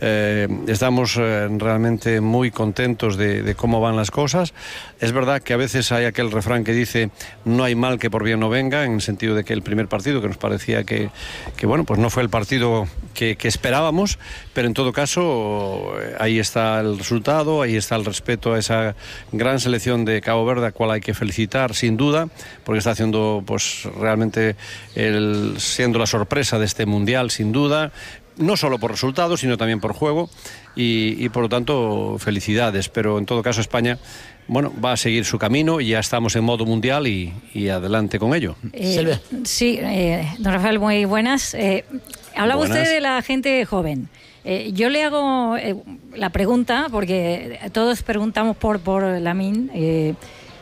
estamos realmente muy contentos de cómo van las cosas. Es verdad que a veces hay aquel refrán que dice no hay mal que por bien no venga, en el sentido de que el primer partido, que nos parecía que bueno, pues no fue el partido que esperábamos, pero en todo caso ahí está el resultado, ahí está el respeto a esa gran selección de Cabo Verde, a cual hay que felicitar sin duda, porque está haciendo pues realmente siendo la sorpresa de este mundial sin duda, no solo por resultados sino también por juego, y por lo tanto felicidades. Pero en todo caso España, bueno, va a seguir su camino y ya estamos en modo mundial y adelante con ello. Sí, don Rafael, muy buenas. Hablaba usted de la gente joven. Yo le hago la pregunta, porque todos preguntamos por Lamine.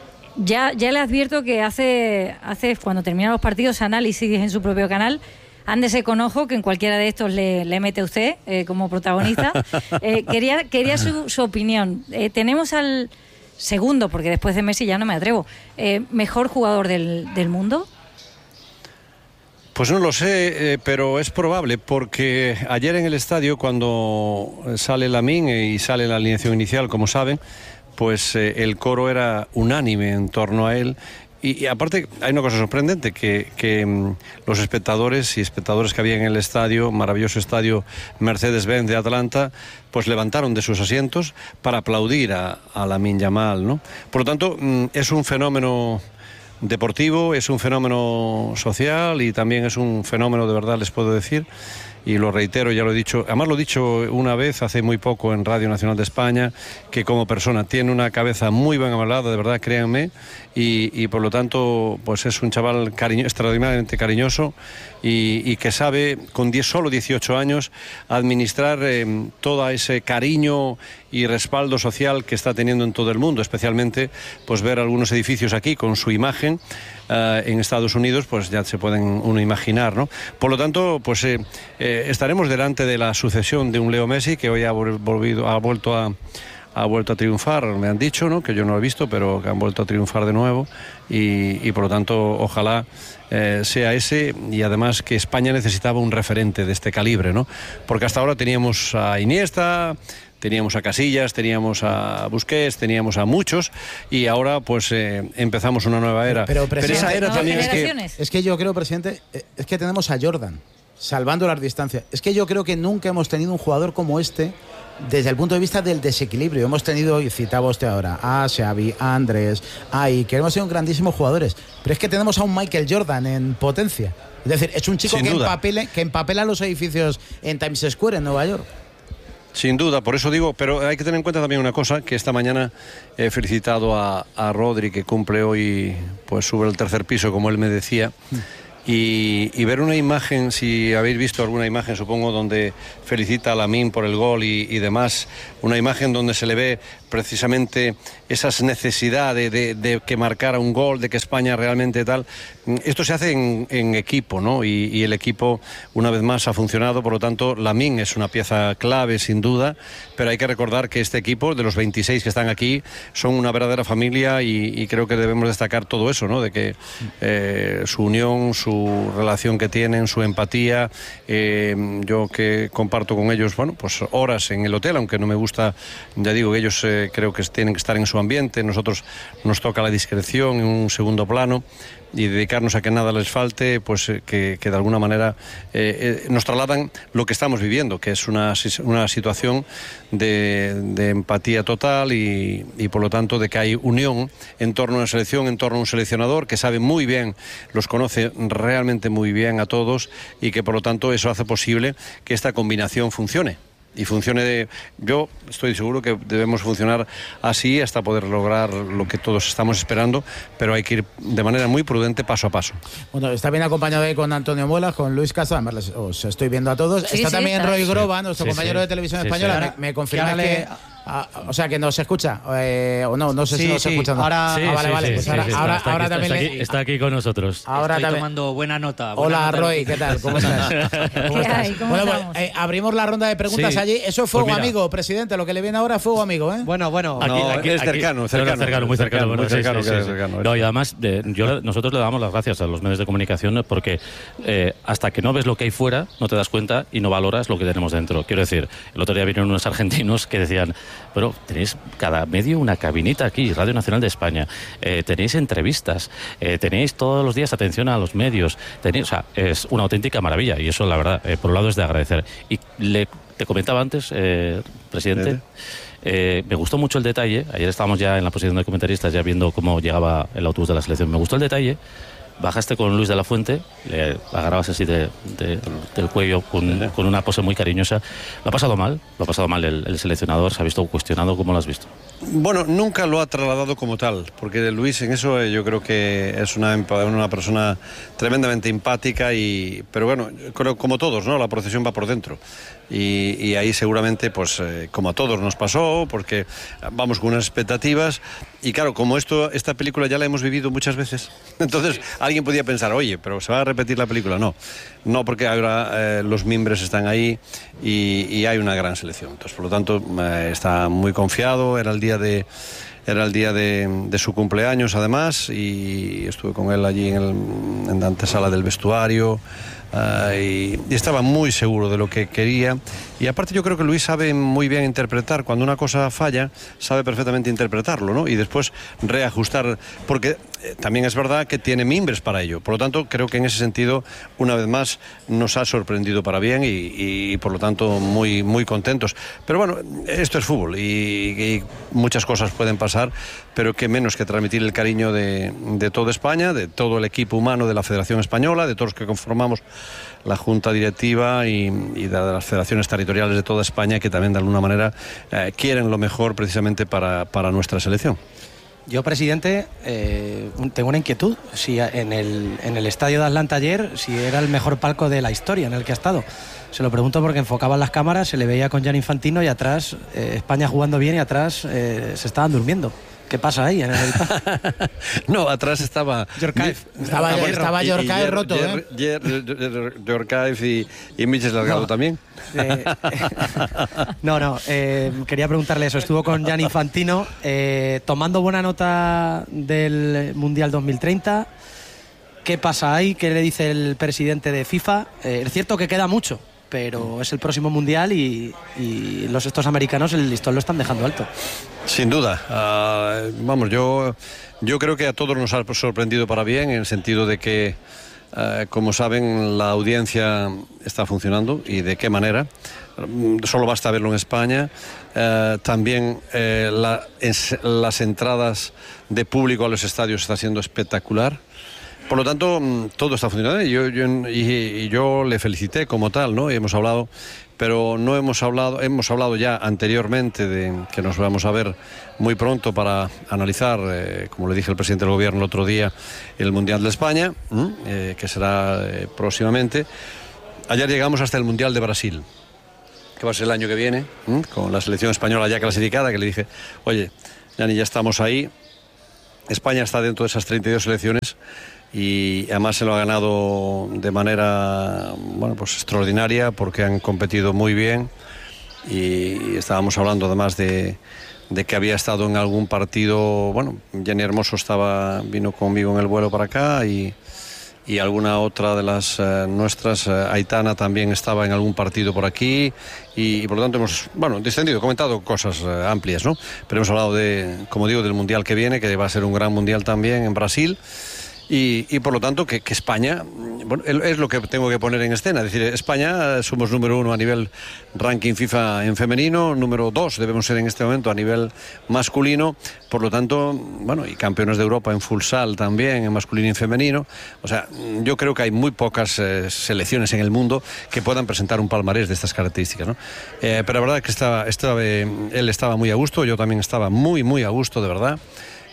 Ya le advierto que hace cuando terminan los partidos, análisis en su propio canal. Ándese con ojo, que en cualquiera de estos le mete usted como protagonista. Quería su opinión. Tenemos al segundo, porque después de Messi ya no me atrevo, mejor jugador del mundo. Pues no lo sé, pero es probable, porque ayer en el estadio, cuando sale Lamine y sale la alineación inicial, como saben, pues el coro era unánime en torno a él. Y aparte hay una cosa sorprendente, que los espectadores que había en el estadio, maravilloso estadio Mercedes-Benz de Atlanta, pues levantaron de sus asientos para aplaudir a Lamine Yamal, ¿no? Por lo tanto, es un fenómeno deportivo, es un fenómeno social y también es un fenómeno, de verdad les puedo decir, y lo reitero, ya lo he dicho, además lo he dicho una vez hace muy poco en Radio Nacional de España, que como persona tiene una cabeza muy bien amalada, de verdad, créanme, y por lo tanto pues es un chaval extraordinariamente cariñoso y que sabe con solo 18 años administrar todo ese cariño y respaldo social que está teniendo en todo el mundo, especialmente pues ver algunos edificios aquí con su imagen. En Estados Unidos, pues ya se pueden uno imaginar, ¿no? Por lo tanto, pues estaremos delante de la sucesión de un Leo Messi, que hoy ha vuelto a triunfar, me han dicho, ¿no? Que yo no lo he visto, pero que han vuelto a triunfar de nuevo, y por lo tanto ojalá sea ese, y además que España necesitaba un referente de este calibre, ¿no? Porque hasta ahora teníamos a Iniesta, teníamos a Casillas, teníamos a Busquets, teníamos a muchos, y ahora pues empezamos una nueva era. Pero esa era también es que yo creo, presidente, es que tenemos a Jordan, salvando las distancias. Es que yo creo que nunca hemos tenido un jugador como este desde el punto de vista del desequilibrio. Hemos tenido, y citaba usted ahora, a Xavi, a Andrés, a Iker, hemos sido grandísimos jugadores, pero es que tenemos a un Michael Jordan en potencia. Es decir, es un chico que empapela los edificios en Times Square en Nueva York. Sin duda, por eso digo, pero hay que tener en cuenta también una cosa, que esta mañana he felicitado a Rodri, que cumple hoy, pues sube al tercer piso, como él me decía. Y ver una imagen, si habéis visto alguna imagen, supongo, donde felicita a Lamine por el gol y demás, una imagen donde se le ve precisamente esas necesidades de que marcara un gol, de que España realmente tal. Esto se hace en equipo, ¿no? Y el equipo, una vez más, ha funcionado. Por lo tanto, Lamine es una pieza clave, sin duda, pero hay que recordar que este equipo, de los 26 que están aquí, son una verdadera familia, y creo que debemos destacar todo eso, ¿no? De que su unión, su relación que tienen, su empatía, yo que comparto con ellos, bueno, pues horas en el hotel, aunque no me gusta, ya digo, que ellos creo que tienen que estar en su ambiente. Nosotros nos toca la discreción en un segundo plano y dedicarnos a que nada les falte, pues que de alguna manera nos trasladan lo que estamos viviendo, que es una situación de empatía total y por lo tanto de que hay unión en torno a una selección, en torno a un seleccionador que sabe muy bien, los conoce realmente muy bien a todos, y que por lo tanto eso hace posible que esta combinación funcione. Y funcione, yo estoy seguro que debemos funcionar así hasta poder lograr lo que todos estamos esperando, pero hay que ir de manera muy prudente, paso a paso. Bueno, está bien acompañado ahí con Antonio Muelas, con Luis Castro, además os estoy viendo a todos. Sí, está también Roy Groba, sí, nuestro compañero de Televisión Española. Me confirma que... o sea, que nos escucha, o no sé si nos escucha. Ahora, vale. Pues ahora también está aquí con nosotros. Ahora estoy tomando buena nota. Hola, Roy, ¿qué tal? ¿Cómo estás? Bueno, pues abrimos la ronda de preguntas allí. Eso es fuego amigo, presidente. Lo que le viene ahora es fuego amigo, ¿eh? Bueno. Aquí es cercano, muy cercano. No, y además, nosotros le damos las gracias a los medios de comunicación, porque hasta que no ves lo que hay fuera, no te das cuenta y no valoras lo que tenemos dentro. Quiero decir, el otro día vinieron unos argentinos que decían: pero tenéis cada medio una cabinita aquí, Radio Nacional de España, tenéis entrevistas, tenéis todos los días atención a los medios, o sea, es una auténtica maravilla, y eso la verdad, por un lado es de agradecer. Y te comentaba antes, presidente, me gustó mucho el detalle. Ayer estábamos ya en la posición de comentaristas, ya viendo cómo llegaba el autobús de la selección. Me gustó el detalle. Bajaste con Luis de la Fuente, le agarrabas así del cuello con una pose muy cariñosa. Lo ha pasado mal el seleccionador, se ha visto cuestionado. ¿Cómo lo has visto? Bueno, nunca lo ha trasladado como tal, porque Luis en eso yo creo que es una persona tremendamente empática, pero bueno, creo como todos, ¿no? La procesión va por dentro. Y ahí seguramente, pues como a todos nos pasó, porque vamos con unas expectativas, y claro, como esta película ya la hemos vivido muchas veces, entonces alguien podía pensar, oye, pero ¿se va a repetir la película? No, porque ahora los mimbres están ahí y hay una gran selección. Entonces, por lo tanto, está muy confiado. Era el día de su cumpleaños, además, y estuve con él allí en la antesala del vestuario. Y estaba muy seguro de lo que quería, y aparte yo creo que Luis sabe muy bien interpretar. Cuando una cosa falla, sabe perfectamente interpretarlo, ¿no? Y después reajustar, porque también es verdad que tiene mimbres para ello. Por lo tanto, creo que en ese sentido, una vez más, nos ha sorprendido para bien, y por lo tanto muy, muy contentos. Pero bueno, esto es fútbol y muchas cosas pueden pasar, pero que menos que transmitir el cariño de toda España, de todo el equipo humano de la Federación Española, de todos los que conformamos la Junta Directiva y de las federaciones territoriales de toda España, que también de alguna manera quieren lo mejor precisamente para nuestra selección. Yo, presidente, tengo una inquietud. Si en el estadio de Atlanta ayer, si era el mejor palco de la historia en el que ha estado. Se lo pregunto porque enfocaban las cámaras, se le veía con Gianni Infantino, y atrás España jugando bien, y atrás se estaban durmiendo. ¿Qué pasa ahí? No, atrás estaba Djorkaeff. Estaba Djorkaeff roto, Djorkaeff y Michel Delgado también. Quería preguntarle eso. Estuvo con Gianni Infantino, tomando buena nota del Mundial 2030. ¿Qué pasa ahí? ¿Qué le dice el presidente de FIFA? Es cierto que queda mucho, pero es el próximo mundial y estos americanos el listón lo están dejando alto. Sin duda. Vamos, yo creo que a todos nos ha sorprendido para bien, en el sentido de que, como saben, la audiencia está funcionando, y de qué manera. Solo basta verlo en España. También las entradas de público a los estadios está siendo espectacular. Por lo tanto, todo está funcionando, y yo le felicité como tal, ¿no? Y hemos hablado, pero no hemos hablado ya anteriormente de que nos vamos a ver muy pronto para analizar, como le dije al presidente del gobierno el otro día, el Mundial de España, que será próximamente. Ayer llegamos hasta el Mundial de Brasil, que va a ser el año que viene, con la selección española ya clasificada, que le dije, oye, Gianni, ya estamos ahí. España está dentro de esas 32 selecciones, y además se lo ha ganado de manera, bueno, pues extraordinaria, porque han competido muy bien, y estábamos hablando además de que había estado en algún partido. Bueno, Jenny Hermoso vino conmigo en el vuelo para acá, y alguna otra de las nuestras, Aitana, también estaba en algún partido por aquí, y por lo tanto hemos, distendido, comentado cosas amplias, ¿no? Pero hemos hablado como digo, del Mundial que viene, que va a ser un gran Mundial también en Brasil. Y por lo tanto que España, bueno, es lo que tengo que poner en escena. Es decir, España somos número 1 a nivel ranking FIFA en femenino, número 2 debemos ser en este momento a nivel masculino. Por lo tanto, bueno, y campeones de Europa en futsal también, en masculino y en femenino. O sea, yo creo que hay muy pocas selecciones en el mundo que puedan presentar un palmarés de estas características, ¿no? Pero la verdad que él estaba muy a gusto, yo también estaba muy, muy a gusto, de verdad.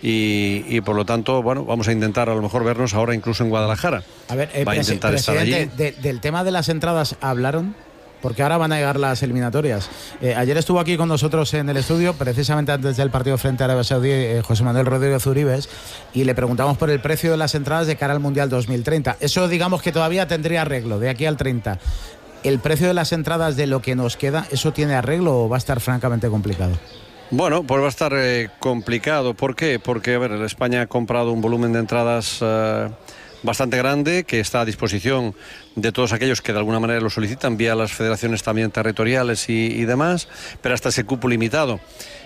Y por lo tanto, bueno, vamos a intentar a lo mejor vernos ahora incluso en Guadalajara. A ver, presidente, del tema de las entradas hablaron, porque ahora van a llegar las eliminatorias. Ayer estuvo aquí con nosotros en el estudio, precisamente antes del partido frente a Arabia Saudí, José Manuel Rodríguez Uribes, y le preguntamos por el precio de las entradas de cara al Mundial 2030. Eso, digamos, que todavía tendría arreglo de aquí al 30. ¿El precio de las entradas de lo que nos queda, eso tiene arreglo o va a estar francamente complicado? Bueno, pues va a estar complicado. ¿Por qué? Porque, a ver, España ha comprado un volumen de entradas bastante grande, que está a disposición de todos aquellos que de alguna manera lo solicitan, vía las federaciones también territoriales y demás, pero hasta ese cupo limitado.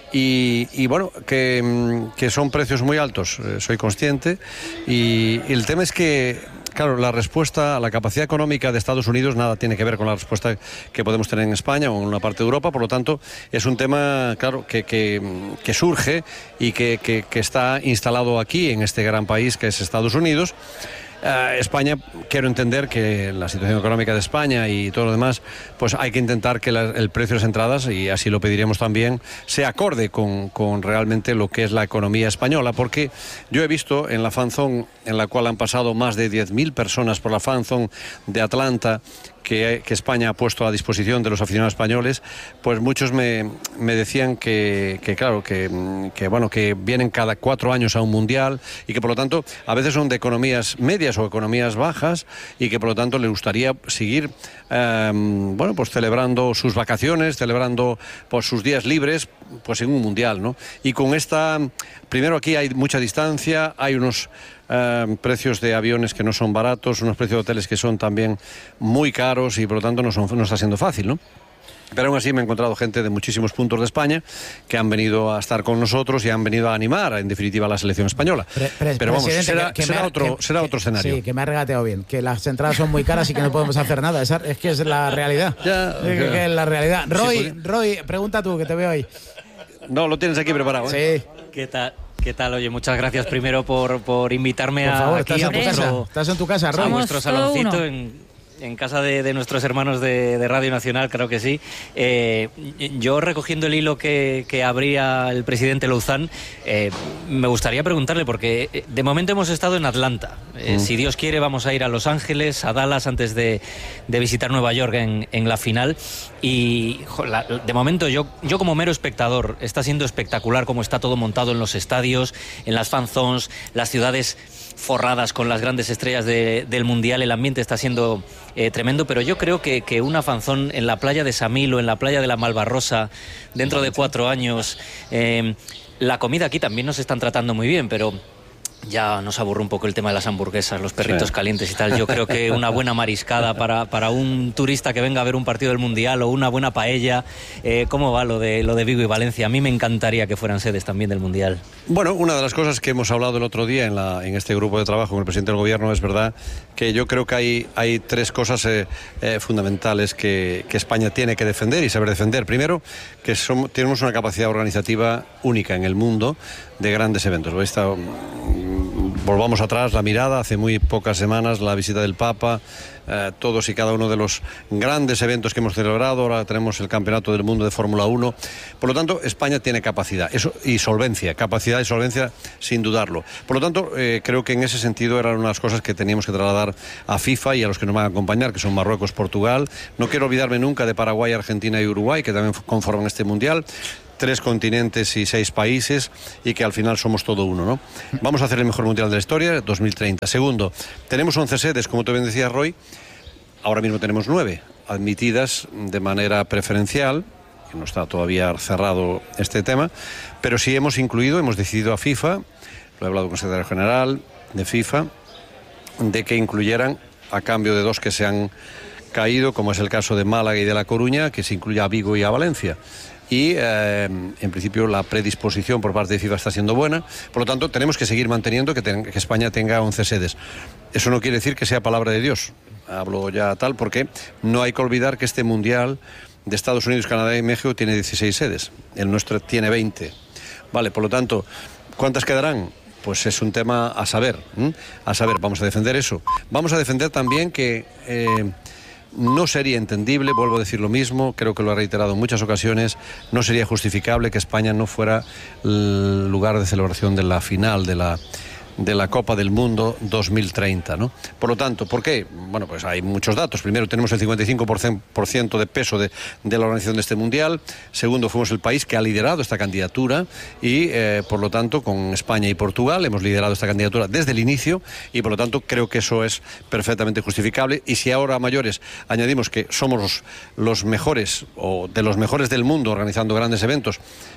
Y bueno, que son precios muy altos, soy consciente, y el tema es que, claro, la respuesta a la capacidad económica de Estados Unidos nada tiene que ver con la respuesta que podemos tener en España o en una parte de Europa. Por lo tanto, es un tema, claro, que surge y que está instalado aquí, en este gran país que es Estados Unidos. España, quiero entender que la situación económica de España y todo lo demás, pues hay que intentar que el precio de las entradas, y así lo pediremos también, sea acorde con realmente lo que es la economía española, porque yo he visto en la fanzone, en la cual han pasado más de 10.000 personas por la fanzone de Atlanta, que España ha puesto a disposición de los aficionados españoles, pues muchos me decían que bueno, que vienen cada 4 años a un mundial, y que por lo tanto a veces son de economías medias o economías bajas, y que por lo tanto les gustaría seguir bueno, pues celebrando sus vacaciones, celebrando pues sus días libres, pues en un mundial, ¿no? Y con primero aquí hay mucha distancia, hay unos precios de aviones que no son baratos, unos precios de hoteles que son también muy caros, y por lo tanto no está siendo fácil, ¿no? Pero aún así me he encontrado gente de muchísimos puntos de España que han venido a estar con nosotros y han venido a animar, en definitiva, a la selección española. Pero vamos, será otro escenario. Sí, que me ha regateado bien, que las entradas son muy caras y que no podemos hacer nada. Es que es la realidad. Que es la realidad. Roy, pregunta tú, que te veo ahí. No, lo tienes aquí preparado, ¿eh? Sí. ¿Qué tal? Oye, muchas gracias primero por invitarme por favor, aquí estás en tu casa, Roy. A vuestro saloncito en casa de nuestros hermanos de Radio Nacional, creo que sí. Yo, recogiendo el hilo que abría el presidente Louzán, me gustaría preguntarle, porque de momento hemos estado en Atlanta. Si Dios quiere, vamos a ir a Los Ángeles, a Dallas, antes de visitar Nueva York en la final. Y de momento yo como mero espectador, está siendo espectacular cómo está todo montado en los estadios, en las fan zones, las ciudades forradas con las grandes estrellas del Mundial. El ambiente está siendo tremendo, pero yo creo que una fanzón en la playa de Samil o en la playa de la Malvarrosa dentro de 4 años, la comida aquí también nos están tratando muy bien, pero ya nos aburre un poco el tema de las hamburguesas, los perritos calientes y tal. Yo creo que una buena mariscada para un turista que venga a ver un partido del Mundial, o una buena paella. ¿Cómo va lo de Vigo y Valencia? A mí me encantaría que fueran sedes también del Mundial. Bueno, una de las cosas que hemos hablado el otro día en este grupo de trabajo con el presidente del gobierno, es verdad que yo creo que hay tres cosas fundamentales que España tiene que defender y saber defender. Primero, que tenemos una capacidad organizativa única en el mundo de grandes eventos. Volvamos atrás la mirada, hace muy pocas semanas la visita del Papa, todos y cada uno de los grandes eventos que hemos celebrado. Ahora tenemos el Campeonato del Mundo de Fórmula 1. Por lo tanto, España tiene capacidad y solvencia, capacidad y solvencia sin dudarlo. Por lo tanto, creo que en ese sentido eran unas cosas que teníamos que trasladar a FIFA y a los que nos van a acompañar, que son Marruecos, Portugal. No quiero olvidarme nunca de Paraguay, Argentina y Uruguay, que también conforman este Mundial. 3 continentes y 6 países, y que al final somos todo uno, ¿no? Vamos a hacer el mejor Mundial de la historia, 2030. Segundo, tenemos 11 sedes, como tú bien decías, Roy. Ahora mismo tenemos 9 admitidas de manera preferencial, que no está todavía cerrado este tema, pero sí hemos decidido a FIFA, lo he hablado con el secretario general de FIFA, de que incluyeran, a cambio de 2 que se han caído, como es el caso de Málaga y de La Coruña, que se incluya a Vigo y a Valencia. Y en principio la predisposición por parte de FIFA está siendo buena. Por lo tanto, tenemos que seguir manteniendo que España tenga 11 sedes. Eso no quiere decir que sea palabra de Dios. Hablo ya tal, porque no hay que olvidar que este Mundial de Estados Unidos, Canadá y México tiene 16 sedes. El nuestro tiene 20. Vale, por lo tanto, ¿cuántas quedarán? Pues es un tema a saber. Vamos a defender eso. Vamos a defender también que no sería entendible, vuelvo a decir lo mismo, creo que lo he reiterado en muchas ocasiones, no sería justificable que España no fuera el lugar de celebración de la final de la Copa del Mundo 2030, ¿no? Por lo tanto, ¿por qué? Bueno, pues hay muchos datos. Primero, tenemos el 55% de peso de la organización de este Mundial. Segundo, fuimos el país que ha liderado esta candidatura y, por lo tanto, con España y Portugal hemos liderado esta candidatura desde el inicio, y, por lo tanto, creo que eso es perfectamente justificable. Y si ahora a mayores añadimos que somos los mejores, o de los mejores del mundo, organizando grandes eventos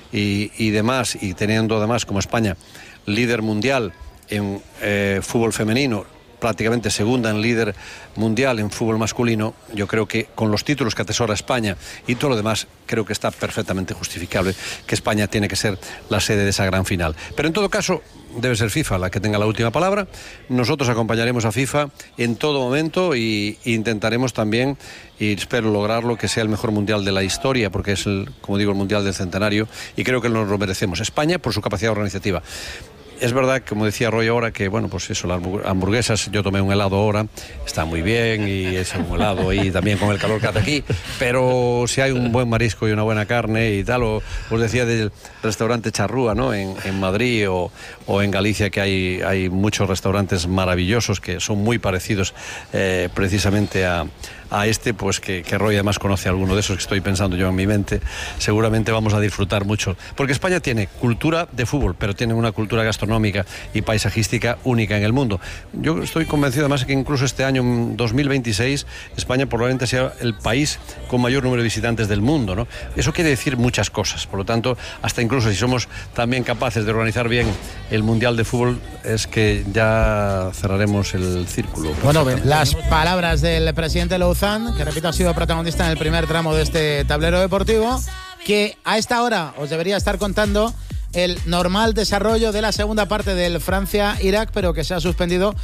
y demás, y teniendo además como España líder mundial en fútbol femenino, prácticamente segunda en líder mundial en fútbol masculino, yo creo que con los títulos que atesora España y todo lo demás, creo que está perfectamente justificable que España tiene que ser la sede de esa gran final. Pero en todo caso, debe ser FIFA la que tenga la última palabra. Nosotros acompañaremos a FIFA en todo momento e intentaremos también, y espero lograrlo, que sea el mejor mundial de la historia, porque es, como digo, el mundial del centenario, y creo que nos lo merecemos. España por su capacidad organizativa. Es verdad, como decía Roy ahora, que bueno, pues eso, las hamburguesas, yo tomé un helado ahora, está muy bien, y es un helado y también con el calor que hace aquí, pero si hay un buen marisco y una buena carne y tal, os decía del restaurante Charrúa, ¿no? En Madrid o en Galicia, que hay muchos restaurantes maravillosos que son muy parecidos precisamente a este, pues que Roy además conoce alguno de esos que estoy pensando yo en mi mente. Seguramente vamos a disfrutar mucho, porque España tiene cultura de fútbol, pero tiene una cultura gastronómica y paisajística única en el mundo. Yo estoy convencido además que incluso este año, en 2026, España probablemente sea el país con mayor número de visitantes del mundo, ¿no? Eso quiere decir muchas cosas. Por lo tanto, hasta incluso si somos también capaces de organizar bien el Mundial de Fútbol, es que ya cerraremos el círculo. Bueno, las palabras del presidente Louzán, que repito ha sido protagonista en el primer tramo de este tablero deportivo, que a esta hora os debería estar contando el normal desarrollo de la segunda parte del Francia-Irak, pero que se ha suspendido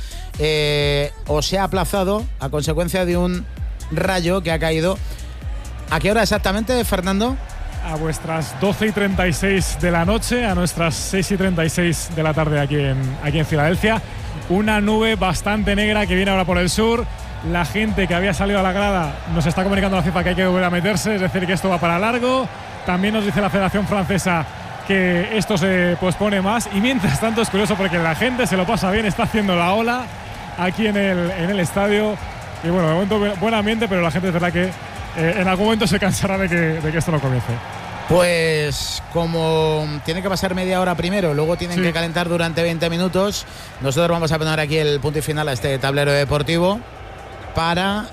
o se ha aplazado a consecuencia de un rayo que ha caído. ¿A qué hora exactamente, Fernando? A vuestras 12:36 de la noche, a nuestras 6:36 de la tarde aquí en Filadelfia. Una nube bastante negra que viene ahora por el sur. La gente que había salido a la grada nos está comunicando a la FIFA que hay que volver a meterse, es decir, que esto va para largo. También nos dice la Federación Francesa que esto se pospone más, y mientras tanto es curioso porque la gente se lo pasa bien, está haciendo la ola aquí en el estadio, y bueno, de momento buen ambiente, pero la gente es verdad que en algún momento se cansará de que esto no comience. Pues como tiene que pasar media hora primero, luego tienen que calentar durante 20 minutos, nosotros vamos a poner aquí el punto y final a este tablero deportivo para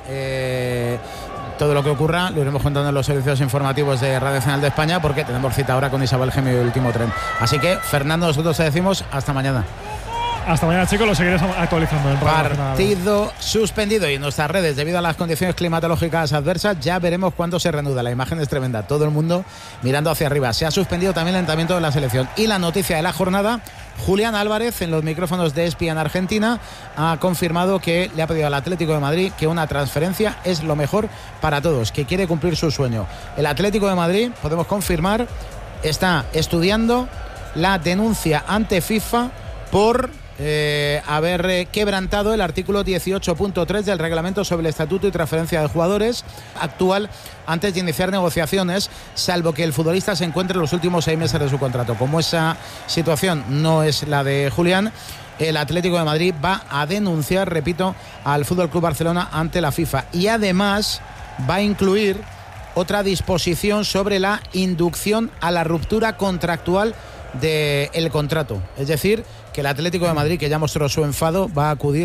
todo lo que ocurra. Lo iremos contando en los servicios informativos de Radio Nacional de España, porque tenemos cita ahora con Isabel Gemio y el último tren. Así que, Fernando, nosotros te decimos hasta mañana. Hasta mañana, chicos, lo seguiré actualizando. Partido suspendido y en nuestras redes, debido a las condiciones climatológicas adversas, ya veremos cuándo se reanuda. La imagen es tremenda, todo el mundo mirando hacia arriba. Se ha suspendido también el entrenamiento de la selección. Y la noticia de la jornada, Julián Álvarez, en los micrófonos de ESPN Argentina, ha confirmado que le ha pedido al Atlético de Madrid que una transferencia es lo mejor para todos, que quiere cumplir su sueño. El Atlético de Madrid, podemos confirmar, está estudiando la denuncia ante FIFA por haber quebrantado el artículo 18.3 del reglamento sobre el estatuto y transferencia de jugadores actual antes de iniciar negociaciones, salvo que el futbolista se encuentre en los últimos 6 meses de su contrato. Como esa situación no es la de Julián, el Atlético de Madrid va a denunciar, repito, al FC Barcelona ante la FIFA, y además va a incluir otra disposición sobre la inducción a la ruptura contractual del contrato. Es decir, que el Atlético de Madrid, que ya mostró su enfado, va a acudir